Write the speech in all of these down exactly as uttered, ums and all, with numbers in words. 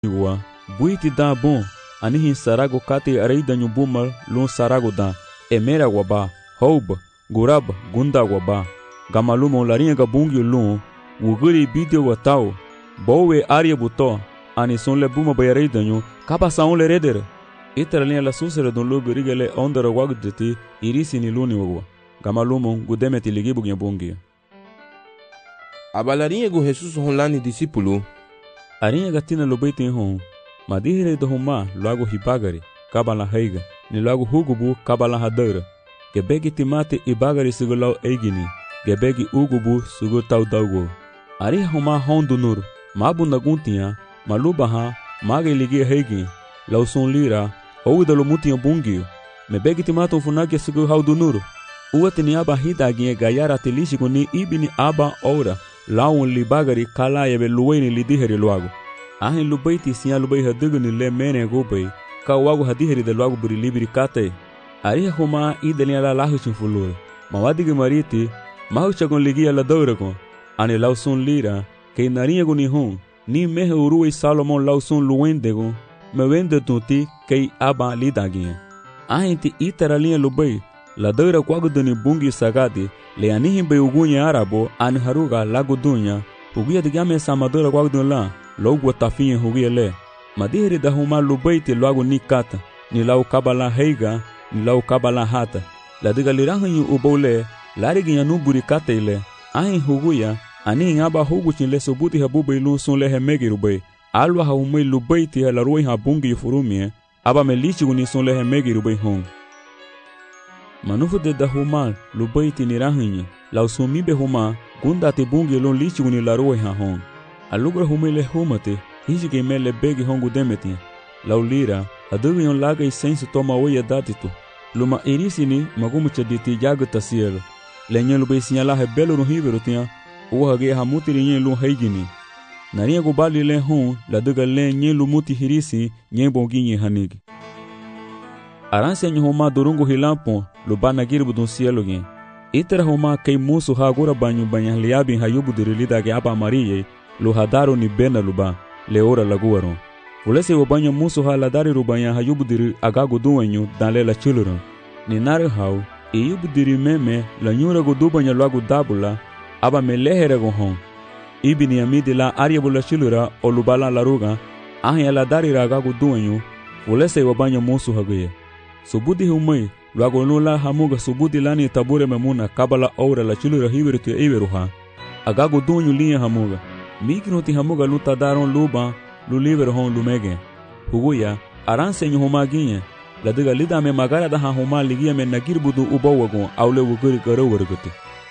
wa buiti da bon anihi sarago kate areidanyu bumal lun sarago da emera waba houb gurab gunda waba gamalumo larinha gabungi lun wuguri bidio watao bowe aria buto ani son le buma bayareidanyu kabasa on le reder iteralinha la susere don logo rigele ondara wagdeti irisi ni luni wagwa gamalumo gudemeti ligibu bungi abalarinha go Jesus honlani discípulo arinha gatina lobeite hon madihire do homa logo hibagari kabala heiga ni logo hugubu kabala hadara gebegi timate ibagari sigulau eigini gebegi ugubu sugutau daugo ari homa hondo nur mabu naguntia malubaha mage ligi heigi lauson lira ou dalo mutia bungi mebegi timato funagi sugu haudu nur uatini aba hidagi gayara telishi kuni ibini aba ora laun libagari kala yebe luweni lidiheri logo ahin lubaiti siya lubai hadugni le mene gobei ka wago hadiheri de logo buri libiri kate ari homa idenia la lahu chufulur mawadigi mariti mahuchagon ligia la douragon ani lauson lira ke narinha guni hon ni mehe urui Salomon lauson luendego me wende tuti ke aba lidagia ahin ti iteralinha lubai la doura quaguduni bungi sagadi le anihin be ugunya arabo an haruga lagudunya ugia digame samadora quagudun la logo tafinha hugia le madiheri da huma lubaiti logo nikata ni lau kabala heiga ni lau kabala hata la diga lirahanyu ubole lariginya nuburi kateile ahin huguya ani aba huguchin le subuti habubai lu sun le hemegi rubai alwa ha umai lubaiti la ruai ha bungi furumie aba melichi guni sun le hemegi rubai hon manufu de da huma lubaiti ni rahanyi la usumi be huma gunda te bungi lon lichi guni la ruai ha hon alugra humai le humate hijige mele begi hongu demeti laulira adugion laga isensu toma oya datitu luma irisini magumu chaditi jaga tasielo lenye lubai sinyala hebelo ruhiveru tia uhage hamutiri nye lu haigini naria gubali le hon la duga le nye lu muti hirisi nye bongi nye hanigi aranse nye homa durungu hilampo lubana girbu dun sielo gen itera homa kei musu hagura banyu banya liabi hayubu dirilida ge aba mariye lu hadaru ni bena luba leora laguaron fulese wabanya musu ha ladari rubanya hayubu diri agagu duwenyu danle la chuluron ni nare hau iyubu diri meme la nyura gudubanya lagu dabula aba melehere gohon ibini amidi la ariabula chilura olubala laruga ahya la dari ragagu duwenyu fulese wabanya musu haguye subudi humai lagu nula hamuga subudi lani tabure memuna kabala aura la chilura hiwerutu iweruha agagu duwenyu liya hamuga mikinuti hamuga luta daron luba luliver hon lumege huguya aranse nyu homaginye la diga lida me magara da homa ligia me nagirbudu ubawagon awle wuguri garo warguti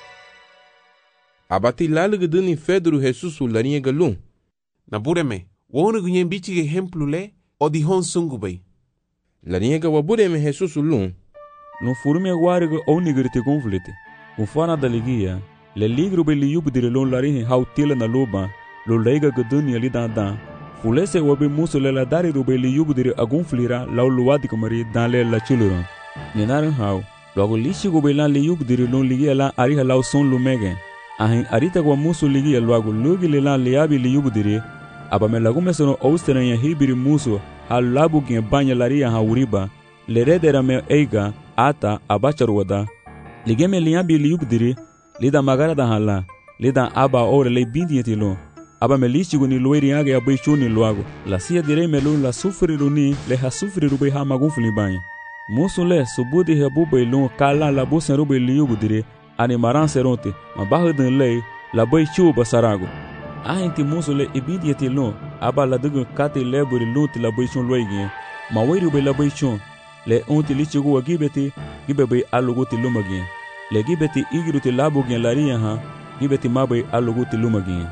abati lalguduni Pedro Jesus larinha galun nabureme wonu gunyen bichi exemplo le odi hon sungubai larinha ga wabureme Jesus lun no furume guarigo onigirti conflite ufana da ligia le ligro be liyub dire lon larinha hautila na loba lo leiga guduni ali da fulese wabe musu le la dari rube liyub dire agun flira law luwadi kamari dan le la chuluron ninaran haw logo lishi go be lan liyub dire lon ligia la ari law son lumege ahin arita kwa musu ligia logo logi le lan liabi liyub dire aba me lagu mesono austran ya hibiri musu hal labu gen banya laria ha uriba le redera me eiga ata abachar wada ligeme liabi liyub dire lida magara da hala lida aba ore le bindiyeti lo aba melichi guni loiri age abai chuni loago la sia dire melu la sufri runi le ha sufri rubai ha magunfuli banya musu le subudi hebu bai lo kala la busen rubai liyubu dire ani maran seronte mabahudun le la bai chu basarago ahinti musu le ibidiyeti lo aba la dugu kati leburi lunti la bai chun loigi ma wei rubai la bai chun le unti lichi guwa gibeti gibe bai aluguti lumagi le gibeti igiruti labu gen laria ha gibeti mabai aluguti lumagi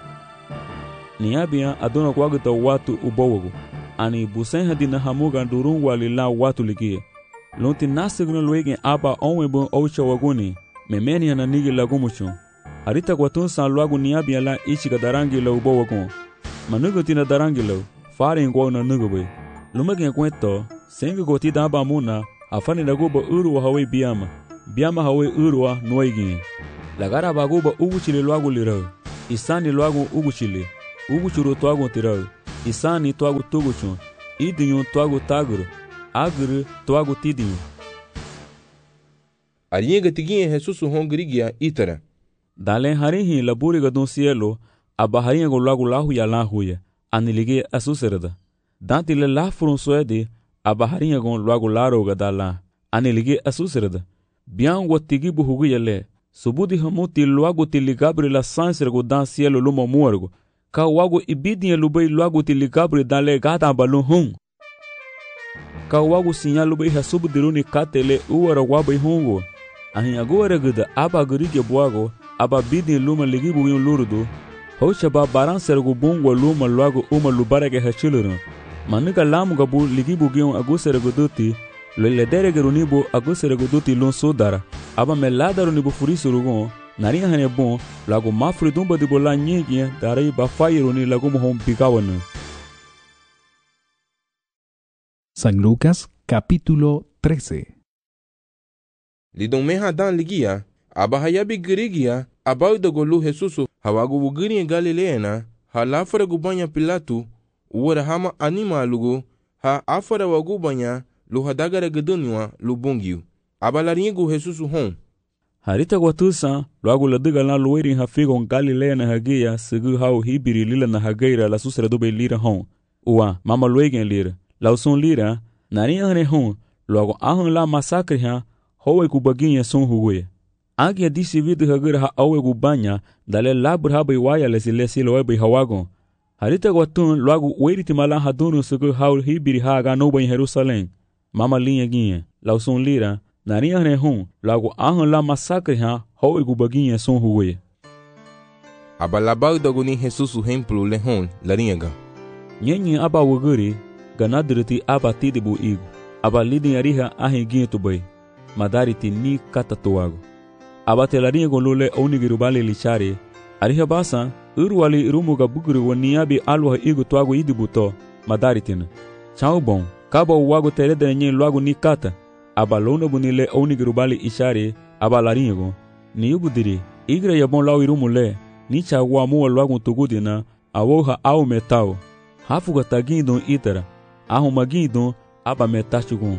niabia adona kwagta watu ubowogo ani busen hadina hamuga durun walila watu ligie lonti nasigno loegen aba onwebo oucha waguni memeni ana nigi lagumucho arita kwatun san lwagu niabia la ichiga darangi la ubowogo manugo tina darangi la fare ngwa na nugobe lumage kwento sengi goti daba muna afani nagoba uru hawe biama biama hawe uru noigi lagara bagoba uguchile lwagu lira isani lwagu uguchile ugu churu toago tirau Isani tuagu tuguchun, idiyun tuagu tagru, agru tuagu tidiyun. Arienga tiguinha Jesus hongrigia itara. Dalen harihi laburiga dun cielo, aba haringa lagu lahu ya lahuya, anilige asuserada. Dantile lafurun suede, aba haringa gon lagu laroga dala, anilige asuserada. Bian watigi buhugu yale, subudi hamuti luagu tili Gabriela sansrego dan cielo lumo muergo, ka wagu ibidinha lubei luagu tili Gabriel dale gata balun hung. Ka wagu sinya lubei hasubudiruni katele uwara wabai hungo. Ahin agora gada aba gurige buago, aba bidin luma ligi buin lurudu, hocha ba baran sergo bungwa luma luago uma lubarege hachilurun. Manika lamu gabu ligi bugion agusere duti, lele derege runibu agusere duti lun sudara, aba melada runibu furisurugon, narinha hane bon, lago mafri dumba di bola nyingi dari ba fairuni lago mohon bigawanu. San Lucas capítulo trece. Lidon meha dan ligia, aba hayabi girigia, aba da golu Jesusu, hawagu wugiri Galileana, ha lafara gubanya Pilatu, uwara hama anima lugu, ha afara wagubanya, lu hadagara gedunwa lu bungiu. Aba laringu Jesusu hon. Harita gwatusa, luagu ladiga la luirin hafigon Galileana hagia, sigu hau hibiri lila na hagaira la susra dube lira hon. Uwa, mama luegen lira, lausun lira, narin hane hon, luagu ahun la masakri ha, howe kubaginha son hugue. Agia disi vidu hagira ha awe gubanya, dale labur habai waya lesi lesi loebai hawagon. Harita gwatun luagu weiriti malan hadunu sugu haul hibiri haga noba in Jerusalém. Mama linha ginha, lausun lira, narinha hane hon, luagu ahun la masakri ha, howe kubaginha son hugue. Aba labau daguni Jesusu hemplu lehon, laringa. Nyenye aba wuguri, ganadiriti aba tidibu igu. Aba lidin ariha ahin ginha tubai. Madariti ni kata tuago. Abatelari golule onigirubali lichari. Ariha basa, urwali irumuga buguru waniabi alwa igu tuago idibuto, madaritina. Chau bon, kaba uwago terede nye luago ni kata. Abalona bunile onigirubali ishari, abalaringo. Ni ubudiri, igra yabon lau irumule, ni chagwa mua luago tugudina, awoha au metao. Hafuga tagindon itara, ahu magindon, aba metachugun.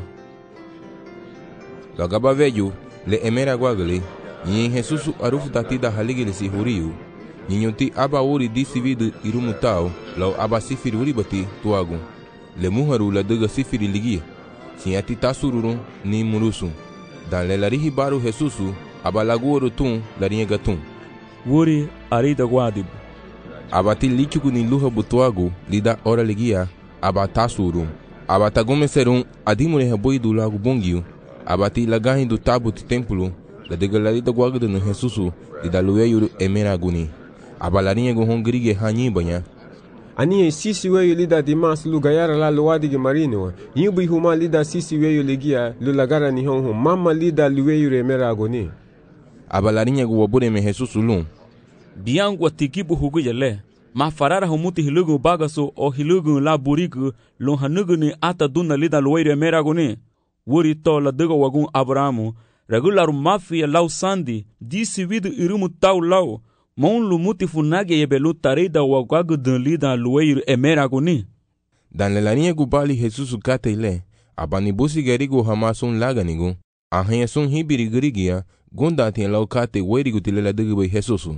Lagaba veju, le emera guagale, yin Jesusu arufu tatida haligile si huriu, yinyuti aba uri disi vidu irumutao, lau aba sifiri uribati tuagu, le muharu la duga sifiri ligia, sinyati tasururun ni murusu, dan le larihi baru Jesusu, aba laguoru tun larinha gatun. Wuri arida guadibu. Aba ti lichugu ni luha butuagu, lida ora ligia, aba tasurun, aba tagume serun adimure haboidu lagu bongiu, abati lagahin do tabu ti templo, la degalarita guagda no Jesusu, di dalueyu emera guni. Abalarinha go hongrige hanyi banya. Ani sisi weyu lida dimas lu gayara la luwadige marino, yubi huma lida sisi weyu legia, lu lagara ni honho, mama lida lueyu emera guni. Abalarinha go wabure me Jesusu lun. Biangu atikibu hugu yale, ma farara humuti hilugu bagaso o hilugu la burigu, lun hanugu ni ata duna lida lueyu emera guni. Wuri to la dego wagun Abrahamu, regular mafia lau sandi, disi vidu irumu tau lau, mon lu muti funage yebelu tarida wagagu dun lida lueiru emera guni. Dan lelarinha gubali Jesusu kate ile, abani busi gerigo hamasun laganigu, ahanya sun hibiri gerigia, gunda tien lau kate weirigu tilela degebe Jesusu.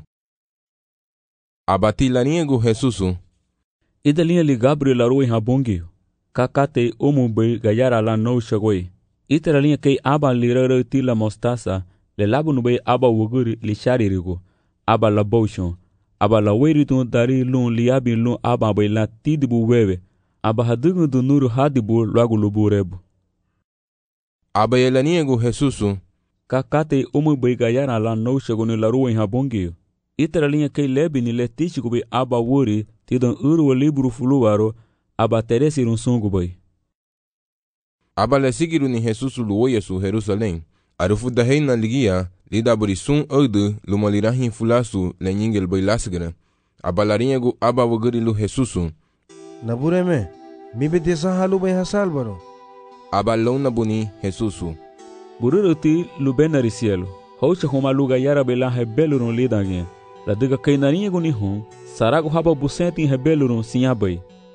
Abati larinha gu Jesusu. Idalinha li Gabriel aroi habongio, kakate omu be gayara la no shagoi. Itera linha kei aba lirara tila mostaza, le labu nube aba wuguri li sharirigo, aba la boshon, aba la weritun dari lun liabi lun aba bai la tidibu wewe, aba hadugu du nuru hadibu lagu lubu rebu. Aba yelaniego Jesusu. Kakate umu bai gayara la no shagoni la ruwa habongio. Itera linha kei lebi ni le tichiku bai aba wuri, tidon uru wa liburu fuluwaro, aba teresi run sungu bai. Aba le sigiru ni Jesusu luoya su Jerusalém. Arufu da heina ligia, lida burisun ogdu lumalirahin fulasu le nyingel bai lasgara. Aba larinyagu aba wagari lu Jesusu. Nabureme, mi betesa halu bai hasalbaro. Aba lona buni Jesusu. Bururuti lubenari cielo. Hocha homa luga yara bela hebelurun lidagin. La diga kainarinyagu ni hon, sarago haba busenti hebelurun sinyabai.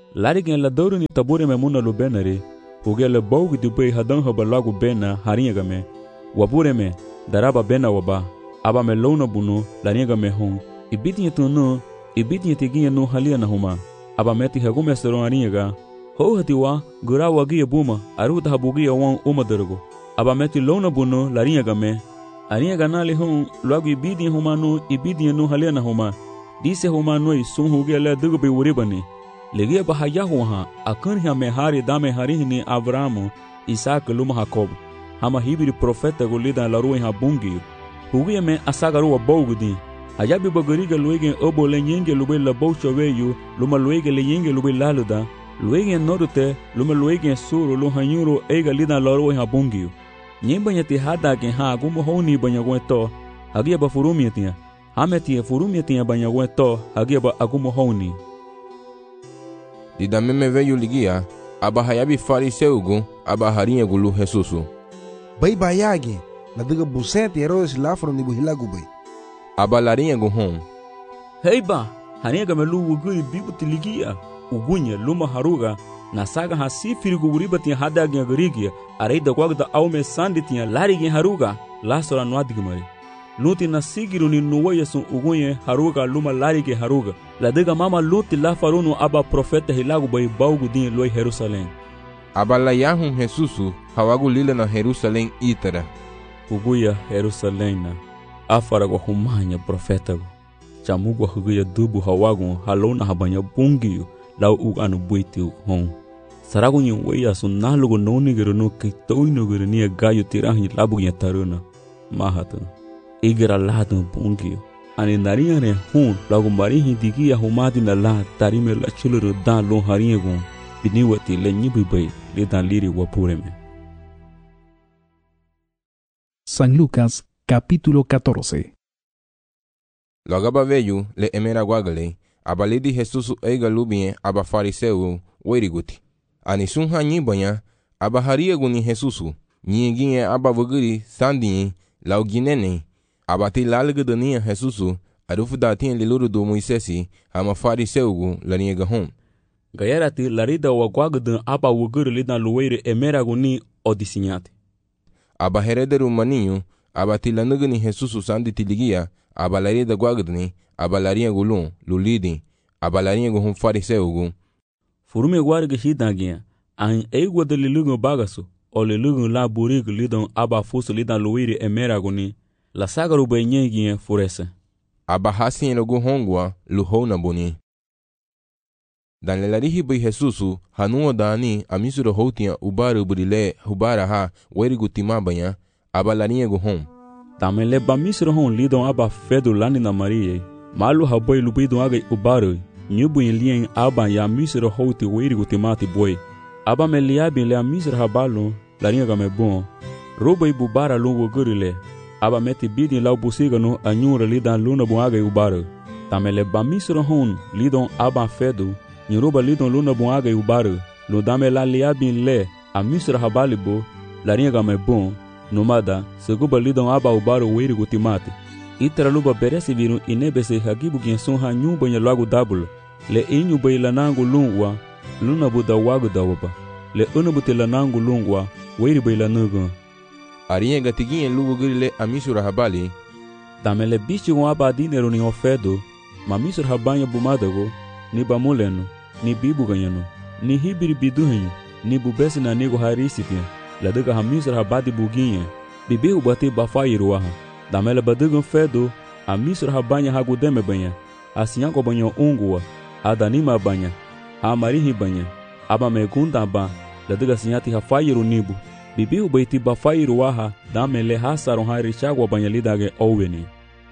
Larigen la dauru ni tabure me muna lu benare, huge le baugu di bay hadan haba lagu bena haringa me, wabure me, daraba bena waba, aba me lona bunu, laringa me hon, ibitinye tunu, ibitinye tiginye no halia na huma, aba meti hagume seron haringa, ho hatiwa, gura wagia buma, aruta habugia wan umadargo, aba meti lona bunu, laringa me, haringa nali hon, lagu ibidinye huma no, ibidinye no halia na huma, dise huma no sun huge le dugu be uribani, legia bahaya huha, akan ha me hari dame harini Abrahamu, Isaac luma Jacob, hama hibiri profeta golida la rua ha bungi, hugia me asagaru wa bogudi, hayabi bagariga luegen obo le nyenge lube la boucha veyu, luma luege le nyenge lube laluda, luegen norute, luma luegen suru lu hanyuro ega lida la rua ha bungi. Nyemba nyati hada gen ha gumo honi banya gweto, hagia ba furumiatia, hameti furumiatia banya gweto, hagia ba agumo honi. Dida meme veio ligia, aba hayabi fariseugu, aba harinha gulu Jesusu. Bay bayagi, na diga busete eros lafro ni buhilagu bay. Aba larinha guhon. Heiba, harinha gamelu uguri bibuti ligia, ugunya luma haruga, na saga hasi firigu uribati hada garigia, areida kwagda aume sanditia larigi haruga, lasora nwadigmari. Luti na sigiru ni nuwaya sun ugunye haruga luma larige haruga. La diga mama luti la farunu aba profeta hilagu bay baugu din loi Jerusalém. Aba la yahun Jesusu hawagu lila na Jerusalém itara. Uguya Jerusalém na afarago humanya profeta go. Chamugo huguya dubu hawagu halona habanya bungiyo lau u anu buiti hon. Saragu nyi waya sun nalugo noni gero no kitoino gero niya gayo tirahi labu nya taruna. Mahatan. Igra lado bungiyo. Ani narinha ne hun lagu marihi digia humadi na la tarime la chuluru dan lo harinha gun biniwati le nyibi bay le dan liri wapureme. San Lucas capítulo catorce. Logaba veio le emera guagale, abalidi Jesusu eiga lubien aba fariseu weriguti. Ani sun hanyi banya aba haria guni Jesusu, nyinginye aba vuguri sandinyi lau ginene. Abati lalga dania Jesusu, arufu datin liluru do Moisesi, ama fariseugu larinha gahon. Gayarati larida wa guagdan aba wuguru lidan luweire emera guni odisinyati. Aba herederu maninho, abati lanugani Jesusu sandi tiligia, aba larida guagdani, aba larinha gulun, lulidi, aba larinha guhum fariseugu. Furume guarga hidangia, an eigwa de lilugun bagasu, o lilugun la burigu lidan aba fusu lidan luweire emera guni. La sagaru bay nyengi furese. Aba hasin logo hongwa luhona boni. Dan lelarihi bay Jesusu hanua dani amisuro hotia ubaru burile hubara ha werigu timabanya aba larinha go hom. Tamele ba misro hon lidon aba fedu lani na Maria. Malu haboy lubido aga ubaru. Nyubu lien aba ya misro hoti werigu timati boy. Aba meliabi le misro habalu larinha game bon. Robo ibubara lungo gurile. Aba meti bidin lau busiga no anyura lidan luna buaga e ubara. Tamele ba misro hon lidon aba fedu, nyoruba lidon luna buaga e ubara. Lo dame la liabin le a misro habalibo, larinha game bon, nomada, seguba lidon aba ubara wiri gutimate. Itra luba beresi viru inebese hagibu genson ha nyumba nya lagu dabul. Le inyu bay lanangu lungwa, luna buda wagu dawaba. Le unabuti lanangu lungwa, wiri bay lanugun. Arinha gatiguinha lugo grile a misura habali. Damele bichi com aba dinero ni ofedo, ma misura habanha bumadago, ni bamuleno, ni bibu ganhano, ni hibiri biduhinho, ni bubesi na nego harisitia, la duga ha misura habadi buguinha, bibi o bate bafairuaha. Damele badugan fedo, a misura habanha hagudeme banha, a sinhago banho ungua, a danima banha, a marihi banha, aba megunda ba, la duga sinhati hafairu nibu. Bibi o baiti bafairu waha, damele hasaron hairichagwa banyalidage oweni.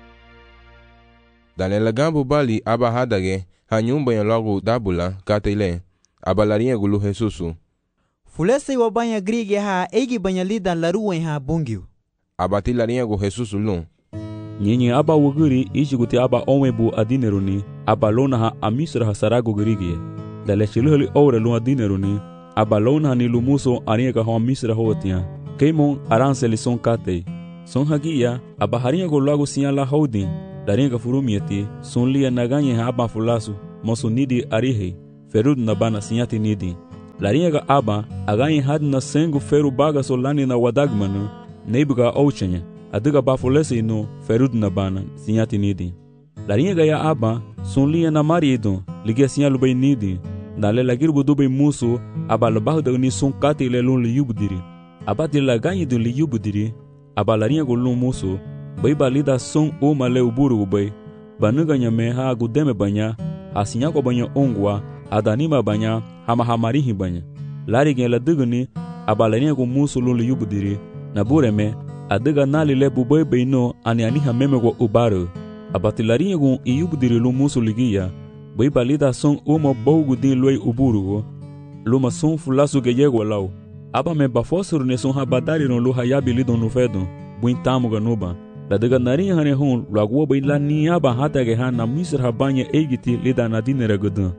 Danela gambo bali aba hadage, hanyumba ya logo dabula, katele, aba larinha gulu Jesusu. Fulese wa banya grige ha, egi banyalidan laruwen ha bungiu. Abati larinha gu Jesusu lun. Nyinyi aba wuguri ishiguti aba onwebu adineruni, aba lona ha amisra ha sarago grige. Dale chiluhali ore lun adineruni, aba lona ni lumuso arinha ka ha misra hotia. Keimon aranseli son katei. Son hagia, aba harinha go logo sinha la houdin. Darinha ka furumieti, son lia naganye ha aba fulasu, moso nidi arihe. ferud na bana sinyati nidi. Larinha ga aba, again had na sengu feru baga solani na wadagmanu, neibuga ouchenya, adiga bafolese no ferud na bana sinyati nidi. Larinha ga ya aba, sunlia na marido, ligia sinyalu bay nidi, dale lagir budubay musu, aba labahu da ni sun kati le lun li yubdiri. Aba di laganyi dun li yubdiri, aba larinha go lun musu, bay balida sun uma le uburu bay, banuga nyame ha gudeme banya, asinya ko banya ongwa, adanima banya, hama hamarihi banya. Lari gen la digni, aba larinha go musu lun li yubdiri, na bureme, adiga nali le bubay bay no, ani aniha meme go ubaru. Abati larinha go iyubdiri lun musu ligia, bay balida sun uma bogu din loy uburu, luma sun fulasu ge yego lau. Aba me bafosuru ne sun habadari no lu hayabi lidon no fedon, buin tamu ganuba. La diga narinha hane hun, lagua bay la niaba hata ge han na misr habanya eigiti lida na dinere gudan.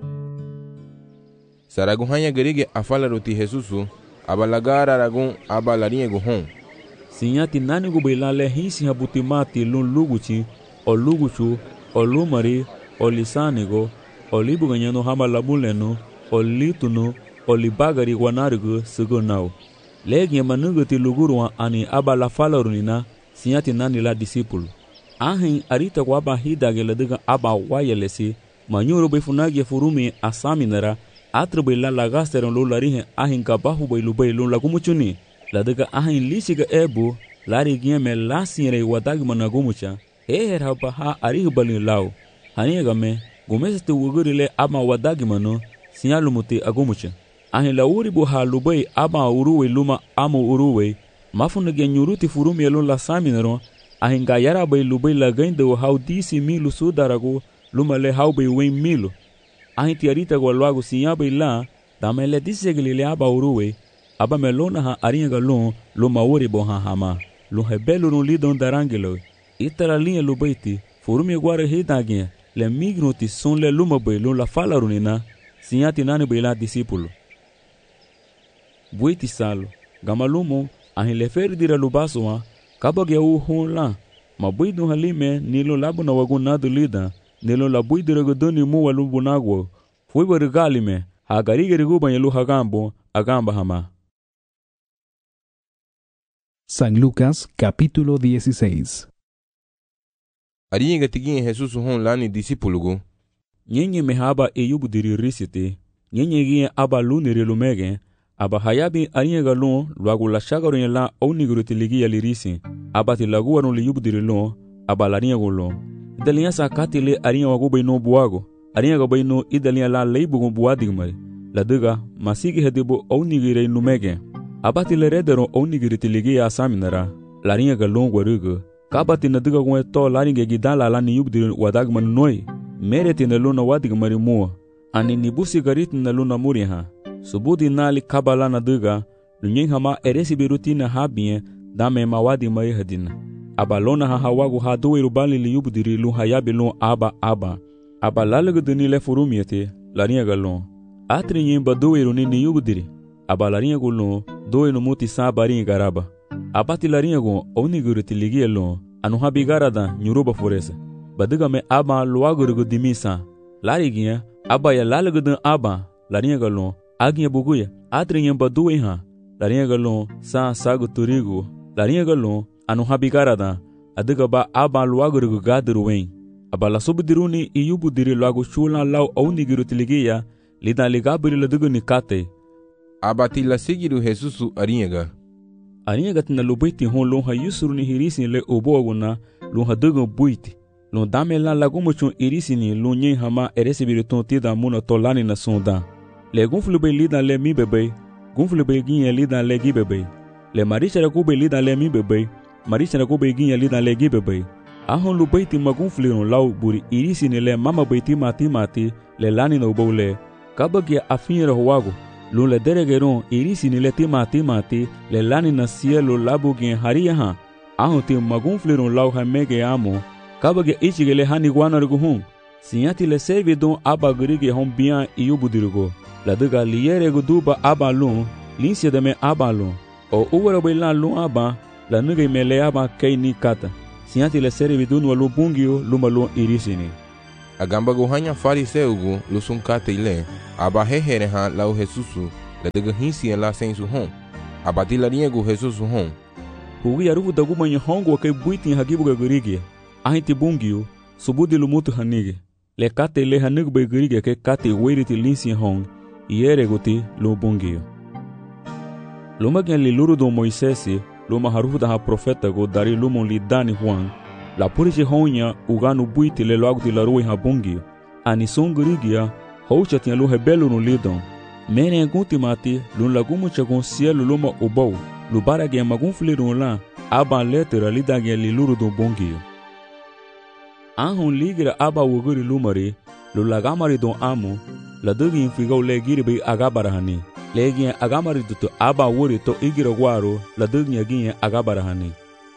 Saraguhanya gerige afala roti Jesusu, aba lagara ragun aba larinha go hon. Sinyati nani go bay la le hinsi habutimati lun luguchi, o luguchu, o lumari, o lisanigo, o libuganyano hama labuleno, o lituno, o libagari wanarigo sigonau. Legi manugati luguruwa ani aba la falarunina, sinyati nani la disipulu. Ahin arita kwa aba hidage ladiga aba wayelesi, manyuru befunagi furumi asaminara, atrubay la lagasteron lo larihe ahin kabahu bay lubay lun lagumuchuni. Ladiga ahin lisiga ebu, lari gieme la sinre wadagi managumucha, eher hapa ha arihu balin lau. Haniga me, gumesete wugurile ama wadagi mano, sinyalumuti agumucha. Ahin la uribu ha lubay ama uruwe luma amu uruwe, mafuna genyuruti furumi elun la saminero, ahin gayara bay lubay la gaindo hau disi milu sudarago, luma le hau bay wen milu. Ahin tiarita go luago sinyabay la, dame le disegilile aba uruwe, aba melona ha arinha galon, luma uribu ha hama, lun hebelu nun lidon darangelo. Itara linha lubaiti, furumi guare hidaginha, le mignuti son le luma bay lun la falarunina, sinyati nani bay la disipulu. Buiti salo, gamalumo, ahin le ferdira lubasuma, kabagya u hon la, ma buidu halime nilo labu na wagunadu lida, nilo la buidira godoni mu walubu nagwo, fuiba rigalime, hagarige riguba yelu hagambo, agamba hama. San Lucas capítulo dieciséis. Arinha gatiguinha Jesus hon lani disipulugo. Nyenye mehaba e yubudiri risite, nyenye gie aba lunire lumege, aba hayabi arinha galon luagu la shagaron la oniguru tiligia lirisi, aba tilaguarun li yubudiri lon, aba larinha golon. Idalinya sa katile arinha wagubay no buago, arinha gabay no idalinya la leibugon buadigmari, la diga masigi hedibo onigire numege. Aba tilerederon onigiri tiligia asaminara, larinha galon guarugo, kabati na diga gwe to laringe gidala la ni yubdiri wadagman noi, mereti na luna wadigmari mua, ani nibusi garit na luna muriha, subudi nali kabala na diga, lunyen hama eresi birutina habie, dame ma wadigmari hadina. Aba lona ha hawagu ha duwe bali li yubdiri lun hayabi lun aba aba, aba lalaga duni le furumiete, larinha galon, atri nyemba duwe runi ni yubdiri, aba larinha gulon, duwe no muti sa barinha garaba. Abati larinha gon oniguru tiligia lon, anu habigaradan nyuruba foresa. Badiga me aba luagurugu dimisa. Lariginha, aba ya lalagudan aba, larinha galon, aginha buguya, atrinha baduwe ha, larinha galon, sa sagu turigo, larinha galon, anu habigaradan, adiga ba aba luagurugu gadiruwen. Aba la subdiruni iyubudiri luagu chula lau oniguru tiligia, lidan ligabiri ladigu nikate. Abati la sigiru Jesusu arinha. Arinha gatina lubaiti hon lon ha yusuru ni hirisi le oboguna, lon ha dugun buiti. Lon dame la lagumuchun irisini lon nyen hama eresibiri ton tida muna tolani na sonda. Le gunflube lidan le mi bebe, gunflube ginye lidan le gi bebe. Le marichara kube lidan le mi bebe, marichara kube ginye lidan le gi bebe. Ahon lubaiti magunfliron lau buri irisini le mama baiti mati mati le lani no bole. Kabagia afinra huago. Lun le deregeron irisini le tima tima ti le lani na cielo labugin haria ha. Ahon ti magunfliron lau hamege amo. Kabage ichigele hani guanarguhun. Sinyati le servidon aba grige hon bian iyubudirgo. La diga liere guduba aba lun, linsia de me aba lun. O uwara bailan lun aba, la nuge me le aba kei ni kata. Sinyati le servidon walu bungio lumalun irisini. agamba go hanya fariseu go lo sunkate ile aba hehere ha lau Jesusu la dega hinsi la sensu hon aba tilarinha go Jesusu hon hugi arufu dagu manya hongo kai buitin hagibu ga gurigi ahiti bungio subudi lumutu hanige le kate le hanig be gurigi ke kate weriti linsi hon iere goti lo bungio luma gen li luru do Moisesi luma harufu da ha profeta go dari lumo li dani Juan la puriche honya uganu buiti le loagu ti la rui ha bungio ani son gurigia houcha tinha lu rebelo no lidon mene guti mati lun lagumu chagon cielo luma ubau lu barage magun flirun la aba letra lidage li luru do bungio anhon ligra aba wuguri lumari lu lagamari don amu la dugi infigau le giribe agabarahani legi agamari duto aba wuri to igira gwaro la dugi aginye agabarahani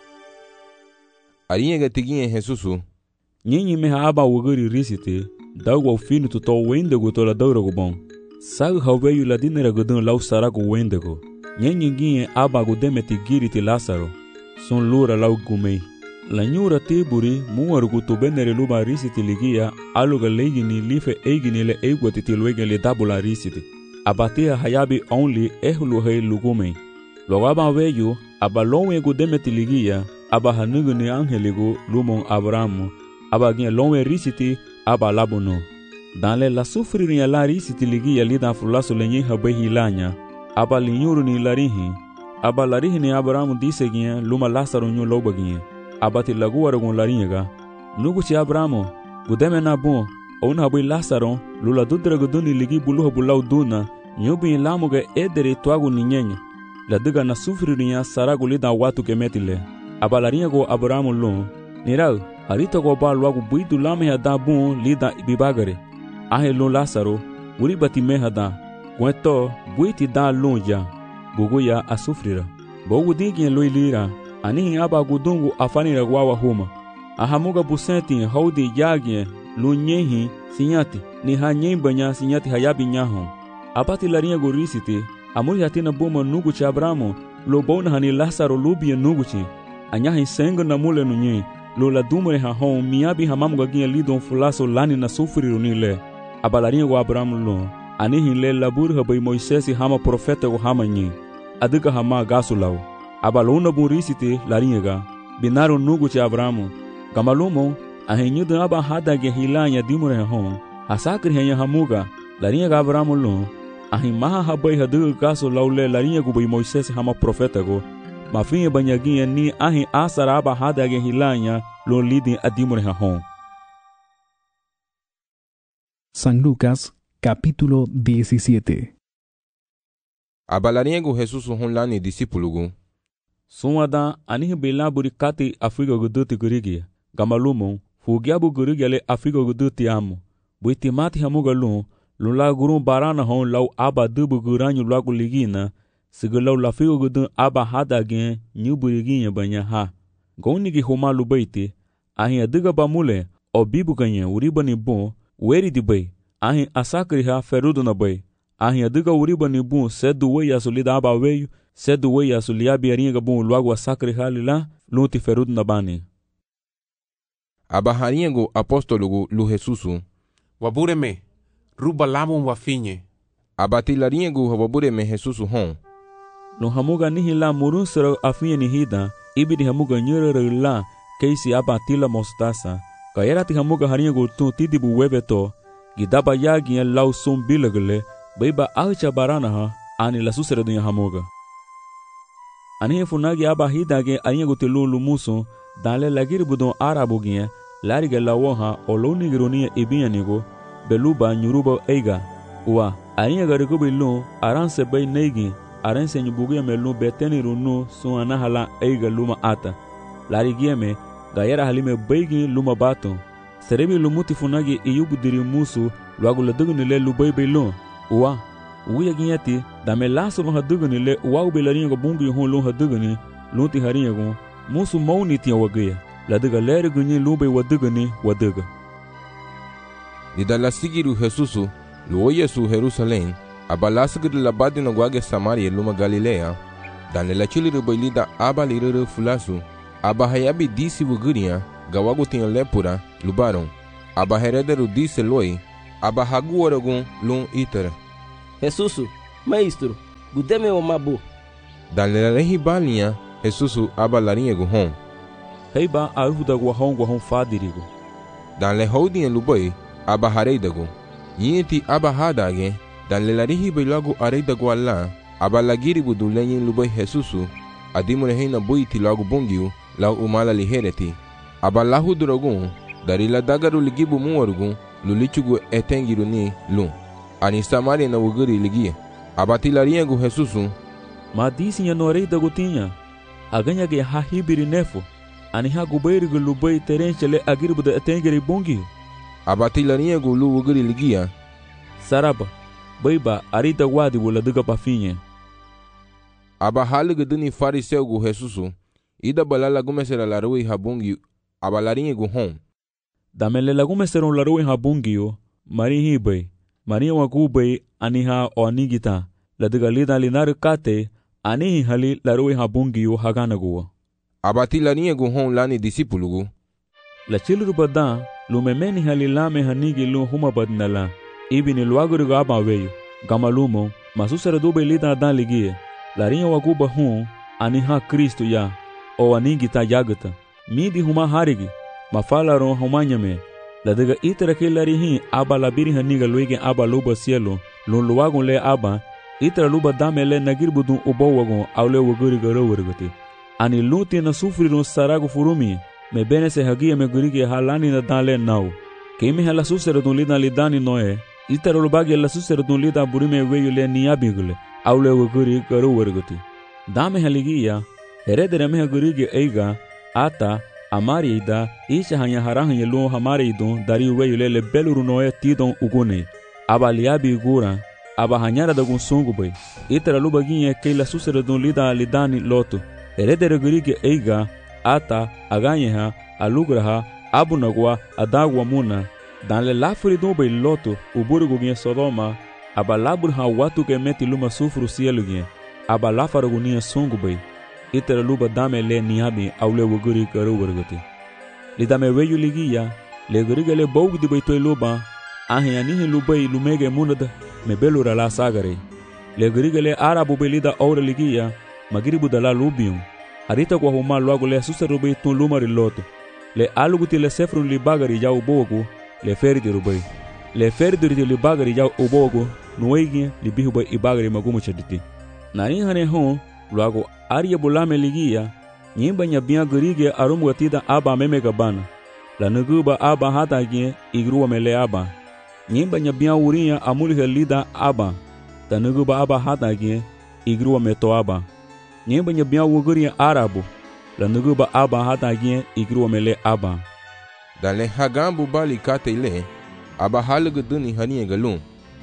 arinha gatiginha Jesusu nyinyi meha aba wuguri risite dago finu to to wende go to la dauro go bon sag haweyu la dinera go don lau sarago wende go nyinyi ginye aba go demeti giriti Lazaro son lura lau gumei la nyura tiburi muwaru go to benere luba risite ligia aluga legini life eigini le eigwati tilwege le dabula risite abatia hayabi only ehlu hay lugumei logaba weyu aba lonwe go demeti ligia aba hanugu ni angeligo lumon Abrahamu aba ginye lonwe risite aba labono dans la sufriria la risite ligia lida frulaso lenye habehi lanya aba linyuru ni larihi aba larihi ni Abrahamu dise ginye luma Lazaro nyu loba ginye aba ti laguara gon laringa nugu ci Abrahamu gudeme na bon on habi Lazaro lula dudra guduni ligi bulu bulau duna nyubi lamuga edere twagu ni nyenye la diga na sufriria saragu lida watu kemetile aba laringa go Abrahamu lo nirau harita go ba luagu buidu lame hada bon lida ibibagare ahe lo Lazaro uri bati me hada kweto buiti da lonja buguya asufrira bogu digi lo ilira ani aba gudungu afanira gwawa huma ahamuga busenti haudi yagi lo nyehi sinyati ni hanyembanya sinyati hayabi nyaho apati laringa go risite amuri hatina boma nugu cha Abrahamu lo bona hani Lazaro lubi nuguchi anyahi sengo na mule nunye lo la dumre ha hon miabi hamamu gaginha lidon fulaso lani na sufriru nile abalarinha go Abrahamu lo anihi le labur ha bai Moisesi hama profeta go hama nyi adiga hama gasulau abalona burisite larinha ga binaro nugu cha Abrahamu gamalumo ahenyu da aba hada ge hilanya dimre ha hon hasakri henya hamuga larinha ga Abrahamu lo ahin maha ha bai hadu gasulau le larinha go bai Moisesi hama profeta go mafinha banyaginha ni ahin asara aba hada ge hilanya lo lidin adimore ha hon. San Lucas, capítulo diecisiete. Abalarinha go Jesusu hon lani discípulo Sumada anihi belaburi kati Afrika guduti gurigi gamalumon fugiabu gurigi le Afrika guduti amu buiti mati hamuga lu lula gurun barana hon lau aba dubu guranyu lagu ligina sigalau lafigo gudun aba hada gen nyuburiginha banya ha gonigi homa lubaiti ahin adiga bamule o bibu ganha uribani bon weri di bai ahin asakri ha ferudo na bai ahin adiga uribani bon sedu we yasulida aba weyu sedu we yasuliabi aringa bon luagu asakri ha lila lunti ferudo na bani aba harinha go apostolo lu Jesusu wabureme ruba lamun wafinye aba tilarinha go wabureme Jesusu hon lo hamuga nihi la murun sero afinye ni hida ibidi hamuga nyurere la keisi aba tila mostasa kayera ti hamuga harinha go tun tidibu webeto gidaba yagi lau sum bilagle baiba acha barana ha ani la susere dunya hamuga ani funagi aba hidage arinha go telu lumuso dale lagir budon arabu ginha lariga lawoha oloni gironia ibianigo beluba nyuruba eiga wa arinha gariko bilu aranse bay neigi aranse nyubugia melu beteni runu suana hala eiga luma ata larigieme gayera halime beigi luma bato serebi lumuti funagi iyubu diri musu luagu la dugunile lubai belo wa uya ginyati dame laso no haduguni wa ubelarinha go bungi hon lo haduguni lunti harinha go musu mauni tia wagaya la duga leri gunyi lubai waduguni waduga dida la sigiru Jesusu lo Yesu Jerusalém abalasgir la badina gwage Samaria luma Galilea dane la chiliru bailida aba lirere fulasu aba hayabi disi wuguria gawagu tin lepura lubaron aba heredero disse loi, aba haguoragun lun itere. Jesusu, maestro, gudeme o mabu. Dan le lehi balinha, Jesusu aba larinha gu hon. Heiba aruda guahon guahon fadirigo. Dan le houdinha lubai, aba hareidagu. Yinti aba hadage, dan le larihi bailagu areidagu alla, aba lagiribu du lenyin lubai Jesusu, adimure heina buiti lagu bungiu, lau umala lihereti. Aba lahu duragun, dari la dagaru ligibu muwarugun, lulichugu etengiru ni lun. Ani Samaria na wuguri ligia. Aba tilarinha gu Jesusu. Ma disinha no areidagu tinha. Aganha ge ha hibiri nefo. Ani ha gubairigu lubai terenche le agiribu da etengiri bungiu. Aba tilarinha gu lu wuguri ligia. Saraba, baiba arita wadi wala duga pafinha. Aba haligu duni fariseu gu Jesusu. Ida balala gumesera larui habungi. Aba larinha gu hon. Damele lagumeseron larui habungio. Mari hibai. Mari wagubai aniha o anigita. La duga lida linaru kate. Anihi hali larui habungio haganaguwa. Aba tilarinha gu hon lani disipulugu. La chiluru badan. Lumemeni hali lame hanigi lu huma badnala. Ibi ni luaguru aba weyu. Gamalumo. Masusara dube lida adan ligie. Larinha waguba hun. Aniha Kristo ya. O anigita yagata. Midi huma harigi. Mafalaron humanyame. La diga itera ke larihi aba labiri haniga luige aba luba cielo. Lun luagun le aba. Itera luba dame le nagirbudun ubo wagun aule waguri garo wargati. Ani luti na sufrirun saragu furumi. Me bene se hagia me gurigi halani na dan le nau. Kemi hala susera dun lida lidani noe. Itera lubagi la susera dun lida burime weyu le niyabigule. Aule waguri garo wargati. Dame haligia. Heredere me hagurigi eiga. Ata. Amari ida isha hanya harahan yelu hamari idon dari weyu le beluru noe tidon ugune. Aba liabi gura. Aba hanyara da gunsungu bay. Itera lubaginye keila susera dun lida lidani lotu. Heredere gurigi eiga. Ata aganyeha alugraha abunagwa adagwa muna. Dan le lafuri dun bay lotu uburugu gye Sodoma. Aba laburha watu ke meti luma sufru sielu gye. Aba lafarugu niya sungu bay. Itera luba dame le niyabi aule wuguri garu wargati. Li dame weyu ligiya, le guriga le baugi di baitoi luba, ahe anihi lubai lumege munada, me belura la sagare. Le guriga le arabu belida aura ligiya, magiribu da la lubium. Arita kwa huma luagu le susaru bai tun lumari loto. Le aluguti le sefrun li bagari jau ubogu, le ferdi rubai. Le ferdi li bagari jau ubogu, nuegi li bihu bai ibagari magumu chaditi. Nani hane hon, luagu Arya bulame ligia, nyimba nyabia gurige arum gatida aba meme gabana. La nuguba aba hata gye igruwa mele aba. Nyimba nyabia uria amuli lida aba. Ta nuguba aba hata gye igruwa meto aba. Nyimba nyabia wuguria arabu. La nuguba aba hata gye igruwa mele aba. Dale hagambu bali kate ile, aba halugu duni haniye galun.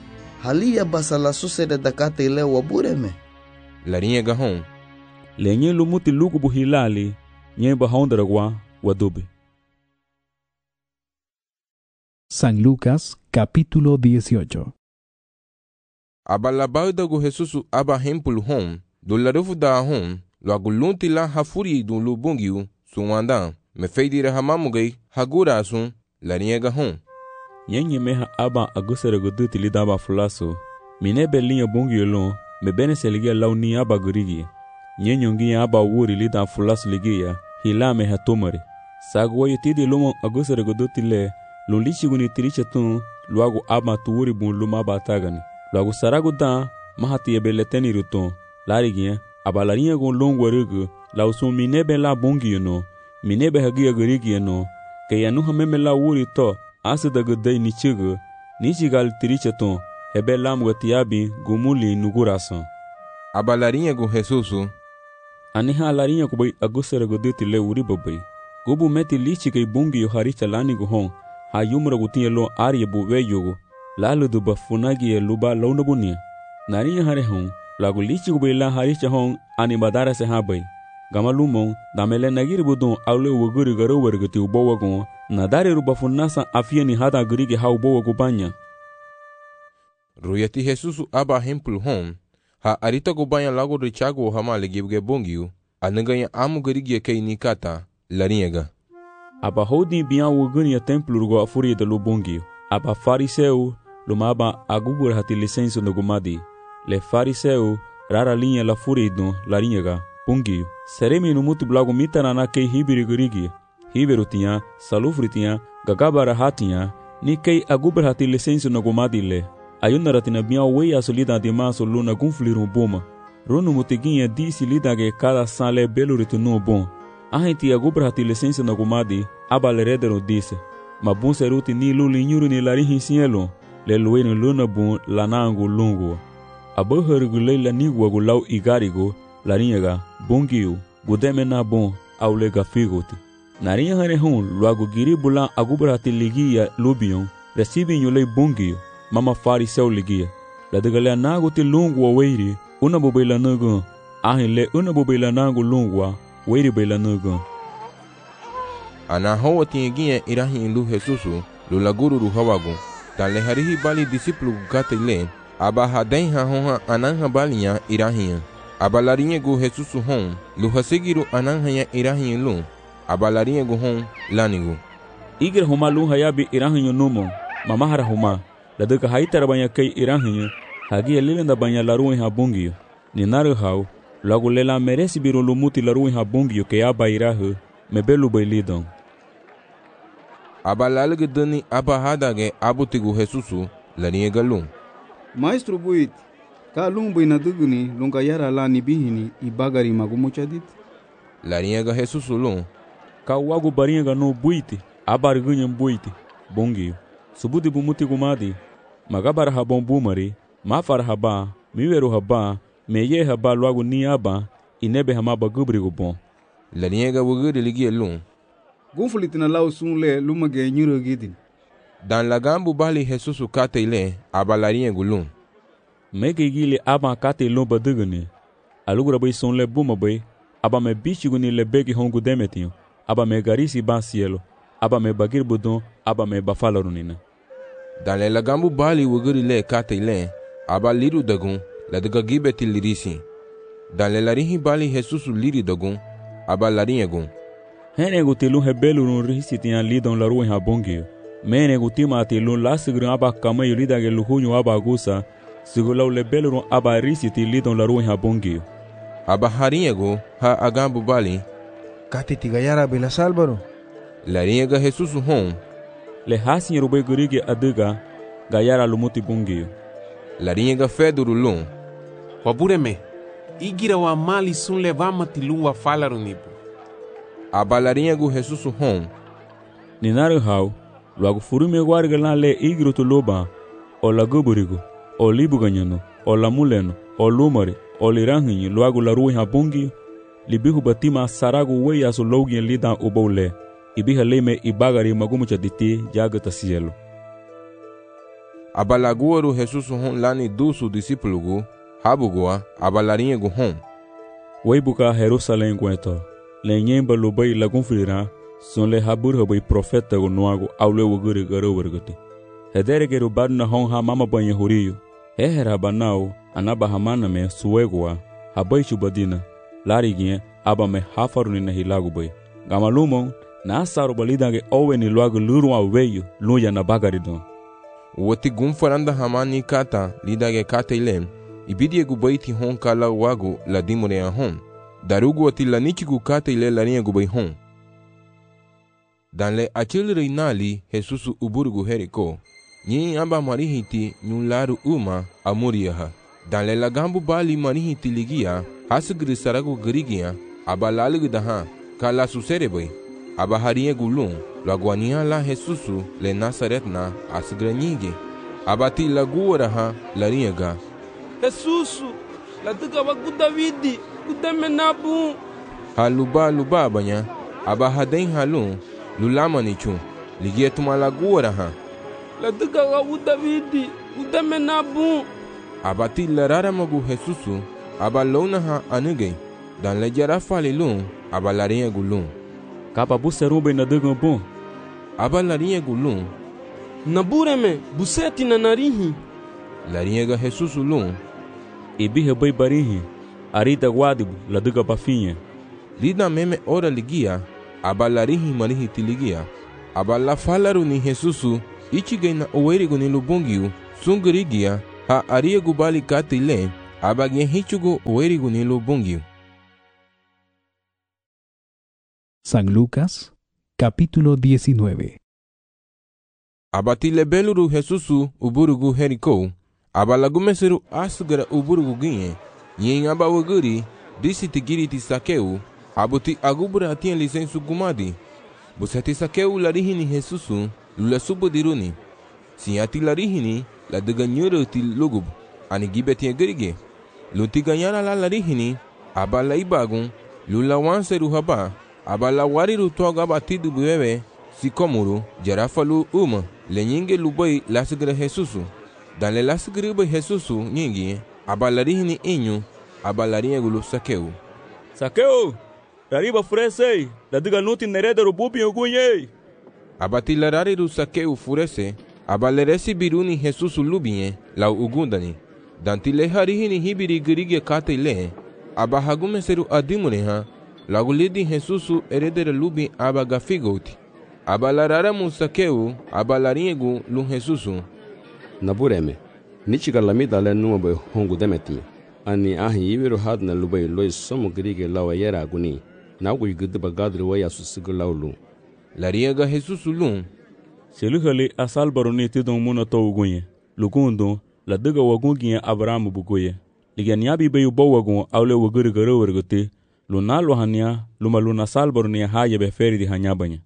Halia basala susede da kate ile wabureme. Larinha gahon. Lenye lumuti lugu buhilali, nye bahondragwa wadube. San Lucas, capítulo dieciocho. Aba labauda gu Jesusu aba hempulu hon, do larufu da hon, lo agulunti la hafuri du lubungiu, sunwanda, me feidire hamamugai, hagura asun, larinha gahon. Nyenye meha aba agusere guduti lidaba fulaso, minebe linha bungiu lon, me bene seligia launi aba gurigi. Nyenyongi aba wuri lida fulas ligia hilame hatomari sagwo yitidi lumo agusere goduti le lulichi guni tiriche tun luagu aba tuuri bun luma batagani luagu saragu da mahati ebeleteni ruton larigia aba larinha gon longwarugu lausu minebe la bungi no minebe hagia gurigi no ke yanu hameme la wuri to asida gudai nichigu nichigal tiriche tun hebe lam gatiabi gumuli nugurasan aba larinha gon Jesusu Aniha larinha kubai agusera godeti le uri babai. Gubu meti lichi kai bungi yo haricha lani guhon. Ha yumra gutinye lo arye buwe yogo. Lalu duba funagi ye luba launa bunia. Narinya hare hon. Lagu lichi kubai la haricha hon ani badara se habai. Gama lumon damele nagiri budon aule waguri garo wargati ubo wagon. Nadare ruba funasa afia ni hada gurige ha ubo wagubanya. Ruyati Jesusu aba hempul hon. Ha arita gubanya lagu richago hama legibuge bungiu, anaganya amu garigia kei nikata, larinha. aba holding bian wo gania templo go afuri de lo bongio aba fariseu lo maba agubur hati licença no gumadi le fariseu rara linha la furi do la linha ga bongio seremi no mutu blago mitana na kei hibiri gurigi hiberu tinha salufri tinha gagabara hatinha ni kei agubur hati licença no gumadi le ayuna ratina bian wei asolida de maso luna gunfliru boma Rono muteguinha disse lida que cada sale belo retorno bom. A gente agubra hati licença na gumadi, abaleredero disse. Ma bom seruti ni lulinhuru ni larihin cielo, le lueno luna bom lanango longo. A bahorgo leila nigua gulau igarigo, larinhaga, bongio, gudeme na bom, au lega figoti. Narinha hanehon, luago giribula agubra hati ligia lubion, recebe lei bongio, mama fariseu ligia. La degalea nago te longo aweiri, una bobela naga ahile una bobela nango lungwa weiri bela naga ana hawa tinginha irahi lu Jesusu lu laguru ru hawago tale harihi bali discípulo gatele aba haden ha honha ananha balinha irahi aba larinha go Jesusu hon lu hasegiru ananha irahi lu aba larinha go hon lanigo igre homa lu hayabi irahi nomo mamahara homa ladaka haitara banya kai irahi Hagi lelenda banya laru em rabungio. Ninaru hau, logo lela merece biro lumuti laru em rabungio que aba irahu, me belo bailidão. Aba lalga dani aba hadage abutigu Jesusu, larinha galum. Maestro buit, ka lumbu ina duguni, lunga yara la ni bihini, i bagari magumuchadit. Larinha ga Jesusu lum. Ka wago barinha ga no buite, abargunha buite, bongio. Subuti bumuti gumadi, magabar habon bumari. Mafar haba, miweru haba, meye haba logo ni aba, inebe hamaba gubrigo bom. Larinha wuguri ligia lum. Gunfulitina lau sunle lumage nyuro gidin. Dan lagambu bali Jesusu kate ile, aba larinha gulum. Mege gile aba kate lomba dugani. Alugura bai sunle buma bai, aba me bichiguni le begi hongu demetinho, aba me garisi ba cielo, aba me bagir budon, aba me bafalarunina. Dan le lagambu bali wuguri le kate ile, aba liru dagun la daga gibeti lirisi dan le larihi bali Jesusu liri dagun aba larinha gun hene gutilu hebelu no risi tinha lidon la rua em rabongio mene gutima atilu lasigru aba kama yulida ge luhunyo aba gusa sigulau le belu aba risi ti lidon la rua em rabongio aba harinha go ha agambu bali kate tigayara bela salvaro larinha ga Jesusu hon le hasin rube gurige aduga gayara lumuti bongio larinha ga feduru lum. Wabureme, igira wa mali sun levama tilu wa falaru nibu. Aba larinha go Jesusu hon. Ninaru hau, logo furume guarga lá le igro tu loba, o la guburigo, o libu ganhano, o la muleno, o lumare, o liranhinho, logo la rua em rabungi, libihu batima sarago wei aso login lida ubole, ibiha leme ibagari magumucha diti jagata cielo. Abalaguaru Jesusu hon lani dusu discípulo gu, habugoa, abalarinha gu hon. Weibuka Jerusalém guento, lenyemba lubai lagun filira, son le habur habai profeta gu nuago, aule wuguri garo wargati. Hedere geru badna hon ha mama banya huriyo, hehera banao, anaba hamana me suegua, habai chubadina, larigien, aba me hafaruni na hilagu bai. Gamalumon, na asaru balidage owe ni luago luru aweyo, luya na bagaridon. Woti gunfaranda hamani kata lidage kata ilem ibidie gubaiti hon kala wago la dimore hon darugu wati la nichigu kata ile la rinha gubai hon dan le achil reinali Jesusu uburgu heriko nyi amba marihiti nyularu uma amuriyaha dan le lagambu bali marihiti ligia hasugri saragu garigia aba lalig daha kala susere bai aba harinha gulum laguania la Jesusu le Nazaret na asgranige abati lagura ha larinha ga Jesusu la tuga wa Davidi kudame nabu haluba luba banya aba haden halun lulama nichu ligia tuma lagura ha la tuga wa Davidi kudame nabu abati larara magu Jesusu aba lona ha anuge dan le jara falilun aba larinha gulum Kapa buserube na dugan bom. Aba larinha gulum. Nabureme, buseti na narihi. Larinha ga Jesusu lum. Ibihe bai barihi. Arita guadibu, la duga bafinha. Lida meme ora ligia. abalarihi marihi tiligia abala falaru ni Jesusu ichige na owerigo ni lubongiu sungurigia ha ariegu bali katile abagye hichugo owerigo ni lubongiu. San Lucas, capítulo diecinueve. Abatile beluru Jesusu uburugu Jericó, abalagumeseru asugara uburugu ginye, yin abawaguri, disi tigiriti Sakeu, abuti agubura atien lisensu gumadi, busati Sakeu larihini Jesusu, lula subudiruni, sinyati larihini, la deganyuru ti lugub, ani gibeti gerige, luti ganyara la larihini, abala ibagun, lula wanseru haba, abala wariru toga batidu buwewe, sikomuru, jarafalu uma, le nyinge lubai lasugara Jesusu, dan le lasugara bai Jesusu nyingi, abalarihini inyu, abalariegulu Sakeu. Sakeu, rariba furese, la diga nuti nereda rububi ogunye. Abati larariru Sakeu furese, abaleresi biruni Jesusu lubinye, la ugundani, danti le harihini hibiri gerige kate le, abahagumeseru adimuneha, la gulidi Jesusu eredere lubi abagafigoti. Abalararamu Sakeu, abalariegu lu Jesusu. Nabureme, nichika lamida le numabe hongu demetime. Ani ahi iwiru hadna lubai loi somo gerige lawa yera aguni, na ugui gudiba gadri waya susigu laulu. Lariega Jesusu lu. Seluhali asal baroni tidon muna to ugunye, lugundo, la diga wagungiye Abrahamu buguye. Liganiabi bayu bawagun awle waguri garo wargote, lunalo hanya, luma luna sal baroni haya beferi di hanyabanya.